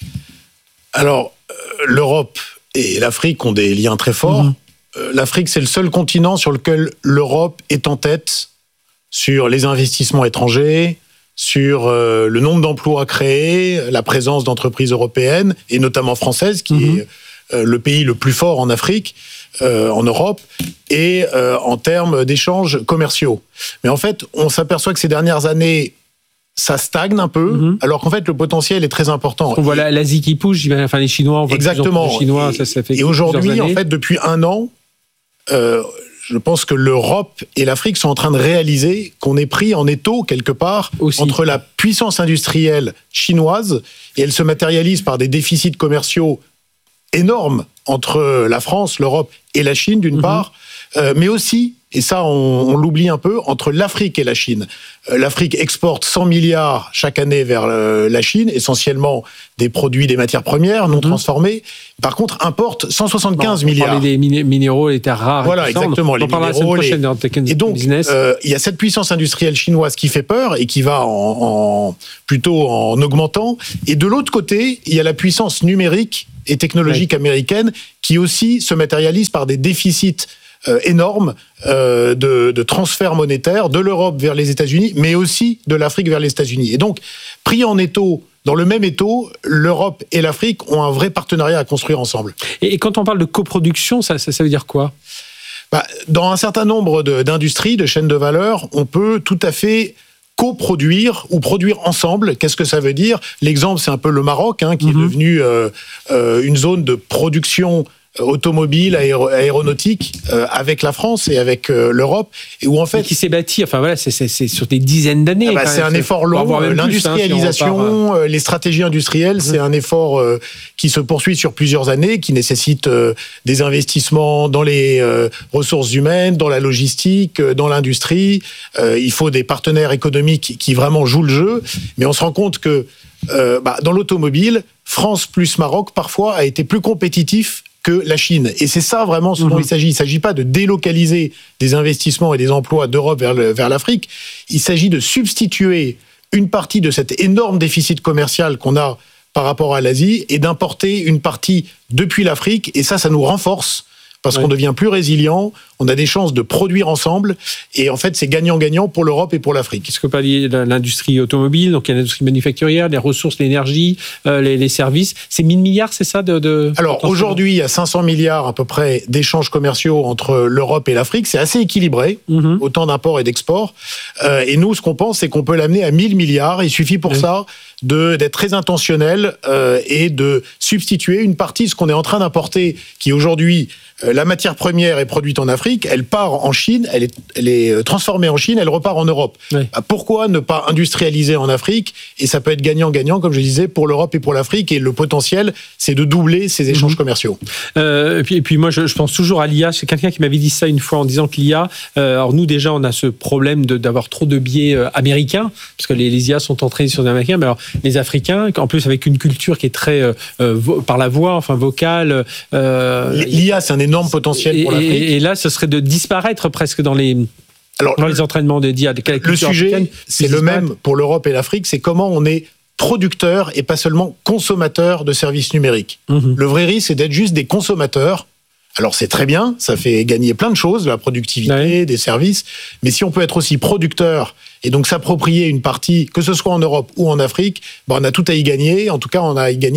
Speaker 8: Alors, euh, l'Europe et l'Afrique ont des liens très forts. Mmh. Euh, L'Afrique, c'est le seul continent sur lequel l'Europe est en tête sur les investissements étrangers, sur euh, le nombre d'emplois créés, la présence d'entreprises européennes, et notamment françaises, qui mmh. est euh, le pays le plus fort en Afrique, euh, en Europe, et euh, en termes d'échanges commerciaux. Mais en fait, on s'aperçoit que ces dernières années, ça stagne un peu, mmh. alors qu'en fait, le potentiel est très important.
Speaker 7: On voit l'Asie qui pousse, enfin les Chinois, on voit
Speaker 8: exactement.
Speaker 7: De plus en plus de Chinois, ça, ça fait
Speaker 8: et aujourd'hui, en fait, depuis un an, euh, je pense que l'Europe et l'Afrique sont en train de réaliser qu'on est pris en étau, quelque part, aussi, entre la puissance industrielle chinoise, et elle se matérialise par des déficits commerciaux énormes entre la France, l'Europe et la Chine, d'une mmh. part, euh, mais aussi, et ça on, on l'oublie un peu, entre l'Afrique et la Chine. Euh, L'Afrique exporte cent milliards chaque année vers euh, la Chine, essentiellement des produits, des matières premières non mmh. transformées. Par contre, importe cent soixante-quinze
Speaker 7: bon, on
Speaker 8: milliards.
Speaker 7: On parlait des minéraux, les terres rares.
Speaker 8: Voilà,
Speaker 7: et tout
Speaker 8: exactement.
Speaker 7: Ça, on
Speaker 8: les
Speaker 7: en
Speaker 8: minéraux.
Speaker 7: La
Speaker 8: les...
Speaker 7: Dans
Speaker 8: et donc, euh, il y a cette puissance industrielle chinoise qui fait peur et qui va en, en, plutôt en augmentant. Et de l'autre côté, il y a la puissance numérique et technologique ouais. américaine qui aussi se matérialise par des déficits Euh, énorme euh, de, de transferts monétaires de l'Europe vers les États-Unis, mais aussi de l'Afrique vers les États-Unis. Et donc, pris en étau, dans le même étau, l'Europe et l'Afrique ont un vrai partenariat à construire ensemble.
Speaker 7: Et, et quand on parle de coproduction, ça, ça, ça veut dire quoi ?
Speaker 8: Bah, dans un certain nombre de, d'industries, de chaînes de valeur, on peut tout à fait coproduire ou produire ensemble. Qu'est-ce que ça veut dire ? L'exemple, c'est un peu le Maroc, hein, qui mmh. est devenu euh, euh, une zone de production automobile, aéro- aéronautique, euh, avec la France et avec euh, l'Europe, et où en fait...
Speaker 7: Et qui s'est bâti, enfin voilà, c'est, c'est, c'est sur des dizaines d'années.
Speaker 8: Ah bah, c'est un effort long, l'industrialisation, plus, hein, si repart, les stratégies industrielles, mmh. c'est un effort euh, qui se poursuit sur plusieurs années, qui nécessite euh, des investissements dans les euh, ressources humaines, dans la logistique, euh, dans l'industrie. Euh, il faut des partenaires économiques qui vraiment jouent le jeu, mais on se rend compte que euh, bah, dans l'automobile, France plus Maroc, parfois, a été plus compétitif que la Chine. Et c'est ça vraiment ce dont mmh. il s'agit. Il ne s'agit pas de délocaliser des investissements et des emplois d'Europe vers, le, vers l'Afrique. Il s'agit de substituer une partie de cet énorme déficit commercial qu'on a par rapport à l'Asie et d'importer une partie depuis l'Afrique. Et ça, ça nous renforce parce oui. qu'on devient plus résilient, on a des chances de produire ensemble, et en fait, c'est gagnant-gagnant pour l'Europe et pour l'Afrique.
Speaker 7: Est-ce que pas l'industrie automobile, donc il y a l'industrie manufacturière, les ressources, l'énergie, euh, les, les services, c'est mille milliards, c'est ça de, de
Speaker 8: Alors, aujourd'hui, il y a cinq cents milliards à peu près d'échanges commerciaux entre l'Europe et l'Afrique, c'est assez équilibré, mm-hmm. autant d'imports et d'exports, euh, et nous, ce qu'on pense, c'est qu'on peut l'amener à mille milliards, il suffit pour oui. ça de, d'être très intentionnel euh, et de substituer une partie de ce qu'on est en train d'importer, qui aujourd'hui, euh, la matière première est produite en Afrique, elle part en Chine, elle est, elle est transformée en Chine, elle repart en Europe. Oui. Pourquoi ne pas industrialiser en Afrique ? Et ça peut être gagnant-gagnant, comme je disais, pour l'Europe et pour l'Afrique, et le potentiel, c'est de doubler ces échanges mmh. commerciaux.
Speaker 7: Euh, et, puis, et puis moi, je, je pense toujours à l'I A. C'est quelqu'un qui m'avait dit ça une fois en disant que l'I A, euh, alors nous déjà, on a ce problème de, d'avoir trop de biais euh, américains, parce que les, les I A sont entraînés sur les Américains, mais alors les Africains, en plus avec une culture qui est très euh, vo- par la voix, enfin vocale.
Speaker 8: Euh, L'I A, c'est un énorme potentiel
Speaker 7: et,
Speaker 8: pour l'Afrique.
Speaker 7: Et, et là, ce serait de disparaître presque dans les, Alors, dans les entraînements de d'I A.
Speaker 8: Le sujet, c'est le même pour l'Europe et l'Afrique, c'est comment on est producteur et pas seulement consommateur de services numériques. Mmh. Le vrai risque, c'est d'être juste des consommateurs. Alors c'est très bien, ça fait gagner plein de choses, la productivité, ouais. des services, mais si on peut être aussi producteur et donc s'approprier une partie, que ce soit en Europe ou en Afrique, ben on a tout à y gagner, en tout cas on a à y gagner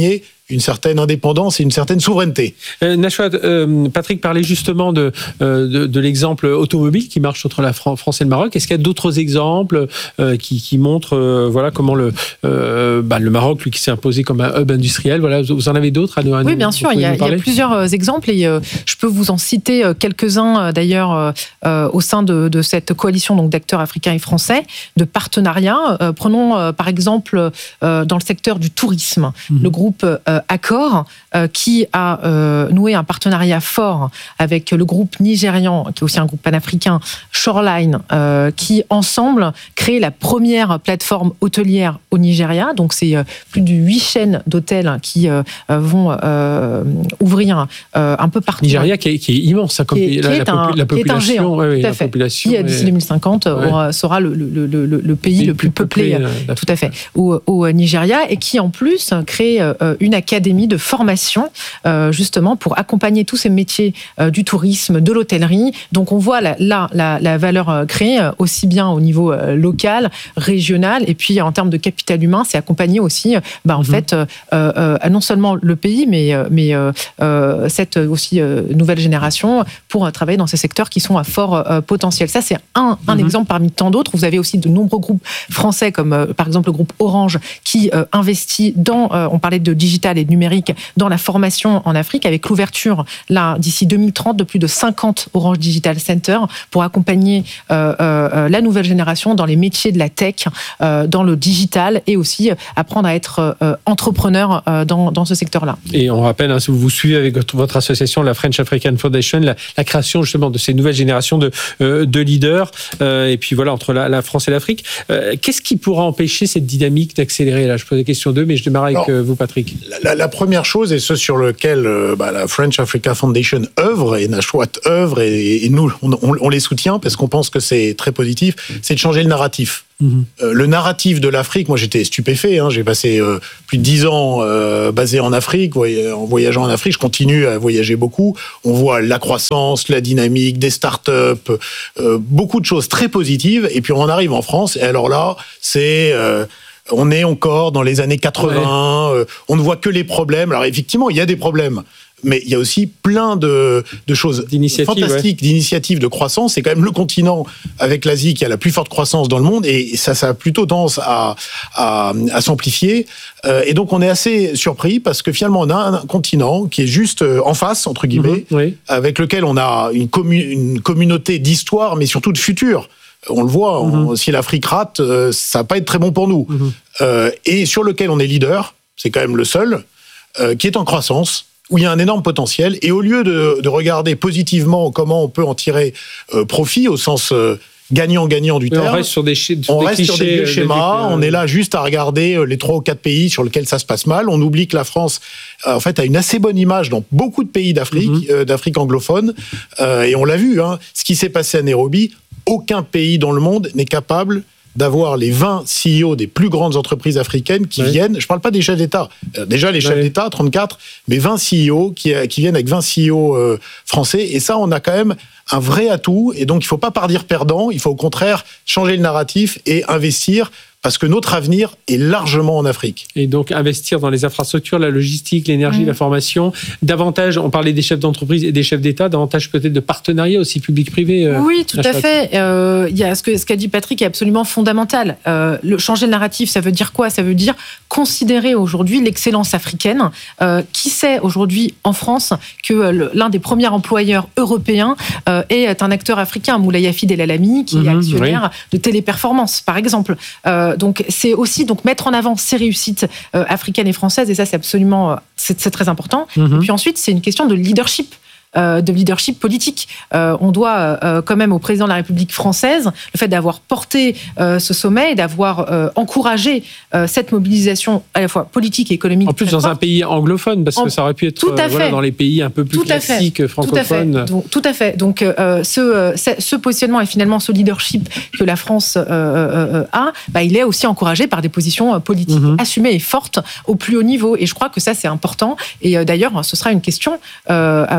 Speaker 8: une certaine indépendance et une certaine souveraineté.
Speaker 7: Euh, Nashwat, euh, Patrick parlait justement de, euh, de, de l'exemple automobile qui marche entre la France et le Maroc. Est-ce qu'il y a d'autres exemples euh, qui, qui montrent euh, voilà, comment le, euh, bah, le Maroc, lui, qui s'est imposé comme un hub industriel, voilà, vous en avez d'autres à nous, à
Speaker 9: Oui,
Speaker 7: nous,
Speaker 9: bien sûr, il y, a, il y a plusieurs exemples et euh, je peux vous en citer quelques-uns euh, d'ailleurs euh, au sein de, de cette coalition donc, d'acteurs africains et français, de partenariats. Euh, prenons euh, par exemple euh, dans le secteur du tourisme, mmh. le groupe euh, Accor euh, qui a euh, noué un partenariat fort avec le groupe nigérian, qui est aussi un groupe panafricain, Shoreline, euh, qui ensemble crée la première plateforme hôtelière au Nigeria. Donc c'est euh, plus de huit chaînes d'hôtels qui euh, vont euh, ouvrir euh, un peu partout.
Speaker 7: Nigeria qui est, qui est immense, hein, comme
Speaker 9: qui est,
Speaker 7: la,
Speaker 9: qui est
Speaker 7: la,
Speaker 9: un,
Speaker 7: la population,
Speaker 9: qui est un géant,
Speaker 7: ouais, ouais,
Speaker 9: tout à
Speaker 7: la
Speaker 9: fait.
Speaker 7: population,
Speaker 9: qui d'ici deux mille cinquante ouais. aura, sera le, le, le, le pays le plus, plus peuplé, peuplé euh, tout à fait, au, au Nigeria, et qui en plus crée euh, une académie de formation euh, justement pour accompagner tous ces métiers euh, du tourisme, de l'hôtellerie. Donc on voit là la, la, la valeur créée aussi bien au niveau euh, local, régional, et puis en termes de capital humain, c'est accompagner aussi bah, en mm-hmm. fait euh, euh, non seulement le pays, mais, mais euh, cette aussi euh, nouvelle génération pour euh, travailler dans ces secteurs qui sont à fort euh, potentiel. Ça, c'est un, un mm-hmm. exemple parmi tant d'autres. Vous avez aussi de nombreux groupes français, comme euh, par exemple le groupe Orange, qui euh, investit dans, euh, on parlait de digital et de numérique, dans la formation en Afrique, avec l'ouverture, là, d'ici deux mille trente, de plus de cinquante Orange Digital Center pour accompagner euh, euh, la nouvelle génération dans les métiers de la tech, euh, dans le digital, et aussi apprendre à être euh, entrepreneur euh, dans, dans ce secteur-là.
Speaker 7: Et on rappelle, hein, si vous vous suivez avec votre, votre association, la French African Foundation, la, la création justement de ces nouvelles générations de, euh, de leaders, euh, et puis voilà, entre la, la France et l'Afrique. Euh, qu'est-ce qui pourra empêcher cette dynamique d'accélérer? Là, je pose la question deux, mais je démarre avec Alors, euh, vous, Patrick.
Speaker 8: La, la première chose, et ce sur lequel euh, bah, la French Africa Foundation œuvre, et Nashwat œuvre, et, et nous, on, on, on les soutient parce qu'on pense que c'est très positif, c'est de changer le narratif. Mmh. Euh, le narratif de l'Afrique, moi j'étais stupéfait, hein, j'ai passé euh, plus de dix ans euh, basé en Afrique, voy- en voyageant en Afrique, je continue à voyager beaucoup, on voit la croissance, la dynamique, des startups, euh, beaucoup de choses très positives, et puis on arrive en France, et alors là, c'est... Euh, on est encore dans les années quatre-vingts, ouais. euh, on ne voit que les problèmes, alors effectivement il y a des problèmes, mais il y a aussi plein de, de choses fantastiques, ouais. d'initiatives de croissance. C'est quand même le continent avec l'Asie qui a la plus forte croissance dans le monde, et ça, ça a plutôt tendance à, à, à s'amplifier. Euh, et donc on est assez surpris parce que finalement on a un continent qui est juste en face, entre guillemets, mmh, oui. avec lequel on a une, commu- une communauté d'histoire, mais surtout de futur. On le voit, mmh. on, si l'Afrique rate, euh, ça va pas être très bon pour nous. Mmh. Euh, et sur lequel on est leader, c'est quand même le seul, euh, qui est en croissance, où il y a un énorme potentiel, et au lieu de, de regarder positivement comment on peut en tirer euh, profit, au sens euh, gagnant-gagnant du terme,
Speaker 7: on reste sur des, sur
Speaker 8: on
Speaker 7: des
Speaker 8: reste
Speaker 7: clichés,
Speaker 8: sur des vieux schémas,
Speaker 7: des...
Speaker 8: on est là juste à regarder les trois ou quatre pays sur lesquels ça se passe mal, on oublie que la France, euh, en fait, a une assez bonne image dans beaucoup de pays d'Afrique, mm-hmm. euh, d'Afrique anglophone, euh, et on l'a vu, hein, ce qui s'est passé à Nairobi, aucun pays dans le monde n'est capable d'avoir les vingt C E O des plus grandes entreprises africaines qui oui. viennent, je ne parle pas des chefs d'État, déjà les chefs oui. d'État, trente-quatre, mais vingt C E O qui, qui viennent avec vingt C E O euh, français, et ça, on a quand même un vrai atout, et donc il ne faut pas partir perdant, il faut au contraire changer le narratif et investir, parce que notre avenir est largement en Afrique.
Speaker 7: Et donc investir dans les infrastructures, la logistique, l'énergie, mmh. la formation, davantage, on parlait des chefs d'entreprise et des chefs d'État, davantage peut-être de partenariats aussi public-privé. Euh,
Speaker 9: oui, tout à fait. Euh, il y a ce, que, ce qu'a dit Patrick est absolument fondamental. Euh, le, changer le narratif, ça veut dire quoi? Ça veut dire considérer aujourd'hui l'excellence africaine. Euh, qui sait aujourd'hui en France que le, l'un des premiers employeurs européens euh, est un acteur africain, Moulay Hafid El Alami, qui mmh, est actionnaire oui. de Téléperformance, par exemple. Euh, Donc c'est aussi donc mettre en avant ces réussites euh, africaines et françaises, et ça c'est absolument c'est, c'est très important. Mm-hmm. Et puis ensuite c'est une question de leadership. Euh, de leadership politique. Euh, on doit euh, quand même au président de la République française le fait d'avoir porté euh, ce sommet et d'avoir euh, encouragé euh, cette mobilisation à la fois politique et économique.
Speaker 7: En plus dans forte. Un pays anglophone, parce en, que ça aurait pu être euh, voilà, dans les pays un peu plus tout classiques francophones.
Speaker 9: Tout à fait. Donc, tout à fait. Donc euh, ce, ce positionnement et finalement ce leadership que la France euh, euh, a, bah, il est aussi encouragé par des positions politiques mm-hmm. assumées et fortes au plus haut niveau. Et je crois que ça c'est important. Et euh, d'ailleurs ce sera une question euh, à, à poser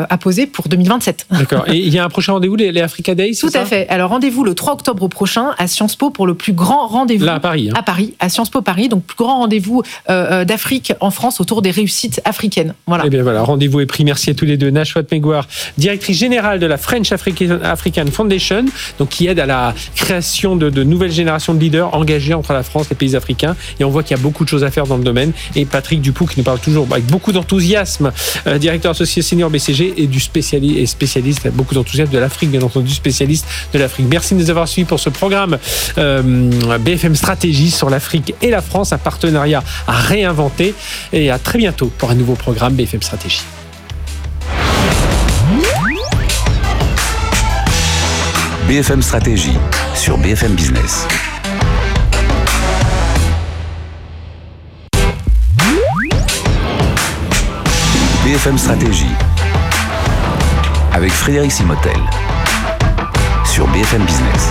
Speaker 9: proposé pour deux mille vingt-sept.
Speaker 7: D'accord. Et il y a un prochain rendez-vous, les, les Africa Days,
Speaker 9: Tout à fait. Alors, rendez-vous le trois octobre prochain à Sciences Po pour le plus grand rendez-vous.
Speaker 7: Là, à Paris. Hein.
Speaker 9: À Paris, à Sciences Po Paris. Donc, plus grand rendez-vous euh, d'Afrique en France autour des réussites africaines. Voilà.
Speaker 7: Eh bien voilà, rendez-vous est pris. Merci à tous les deux. Nashwat Megwar, directrice générale de la French African Foundation, donc qui aide à la création de, de nouvelles générations de leaders engagés entre la France et les pays africains. Et on voit qu'il y a beaucoup de choses à faire dans le domaine. Et Patrick Dupoux, qui nous parle toujours avec beaucoup d'enthousiasme, euh, directeur associé senior B C G et du spécialiste, et spécialiste, beaucoup d'enthousiasme de l'Afrique, bien entendu, spécialiste de l'Afrique. Merci de nous avoir suivis pour ce programme euh, B F M Stratégie sur l'Afrique et la France, un partenariat à réinventer. Et à très bientôt pour un nouveau programme B F M Stratégie.
Speaker 5: B F M Stratégie sur B F M Business. B F M Stratégie avec Frédéric Simotel sur B F M Business.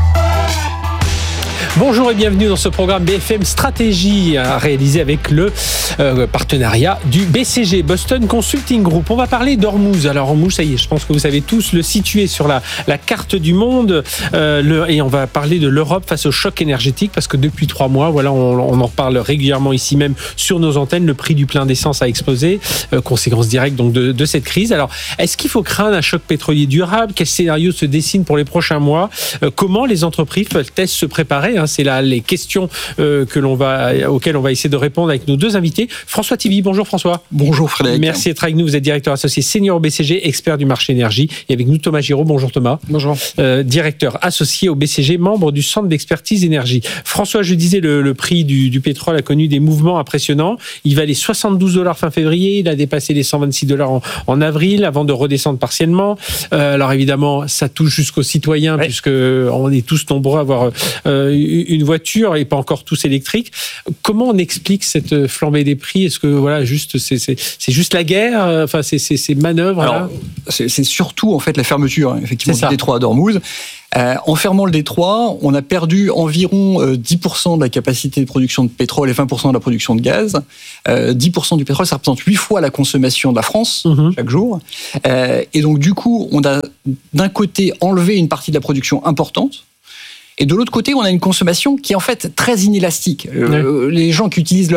Speaker 7: Bonjour et bienvenue dans ce programme B F M Stratégie réalisé avec le euh, partenariat du B C G, Boston Consulting Group. On va parler d'Ormuz. Alors Ormuz, ça y est, je pense que vous savez tous le situer sur la, la carte du monde euh, le, et on va parler de l'Europe face au choc énergétique parce que depuis trois mois, voilà, on, on en parle régulièrement ici même sur nos antennes. Le prix du plein d'essence a explosé, euh, conséquence directe donc de, de cette crise. Alors, est-ce qu'il faut craindre un choc pétrolier durable? Quel scénario se dessine pour les prochains mois? euh, Comment les entreprises peuvent-elles se préparer? C'est là les questions euh, que l'on va, auxquelles on va essayer de répondre avec nos deux invités. François Tivy, bonjour François.
Speaker 10: Bonjour Frédéric.
Speaker 7: Merci d'être avec nous. Vous êtes directeur associé senior au B C G, expert du marché énergie. Et avec nous Thomas Giraud. Bonjour Thomas.
Speaker 10: Bonjour.
Speaker 7: Euh, directeur associé au B C G, membre du centre d'expertise énergie. François, je disais, le, le prix du, du pétrole a connu des mouvements impressionnants. Il valait soixante-douze dollars fin février. Il a dépassé les cent vingt-six dollars en, en avril avant de redescendre partiellement. Euh, alors évidemment, ça touche jusqu'aux citoyens ouais. puisque on est tous nombreux à avoir euh, une voiture et pas encore tous électriques. Comment on explique cette flambée des prix? Est-ce que voilà, juste c'est, c'est, c'est juste la guerre? Enfin, c'est ces c'est, c'est manœuvres.
Speaker 10: Alors,
Speaker 7: là
Speaker 10: c'est, c'est surtout en fait la fermeture effectivement du détroit d'Ormuz. Euh, en fermant le détroit, on a perdu environ euh, dix pour cent de la capacité de production de pétrole et vingt pour cent de la production de gaz. Euh, dix pour cent du pétrole, ça représente huit fois la consommation de la France mmh. chaque jour. Euh, et donc du coup, on a d'un côté enlevé une partie de la production importante. Et de l'autre côté, on a une consommation qui est en fait très inélastique. Oui. Euh, les gens qui utilisent leur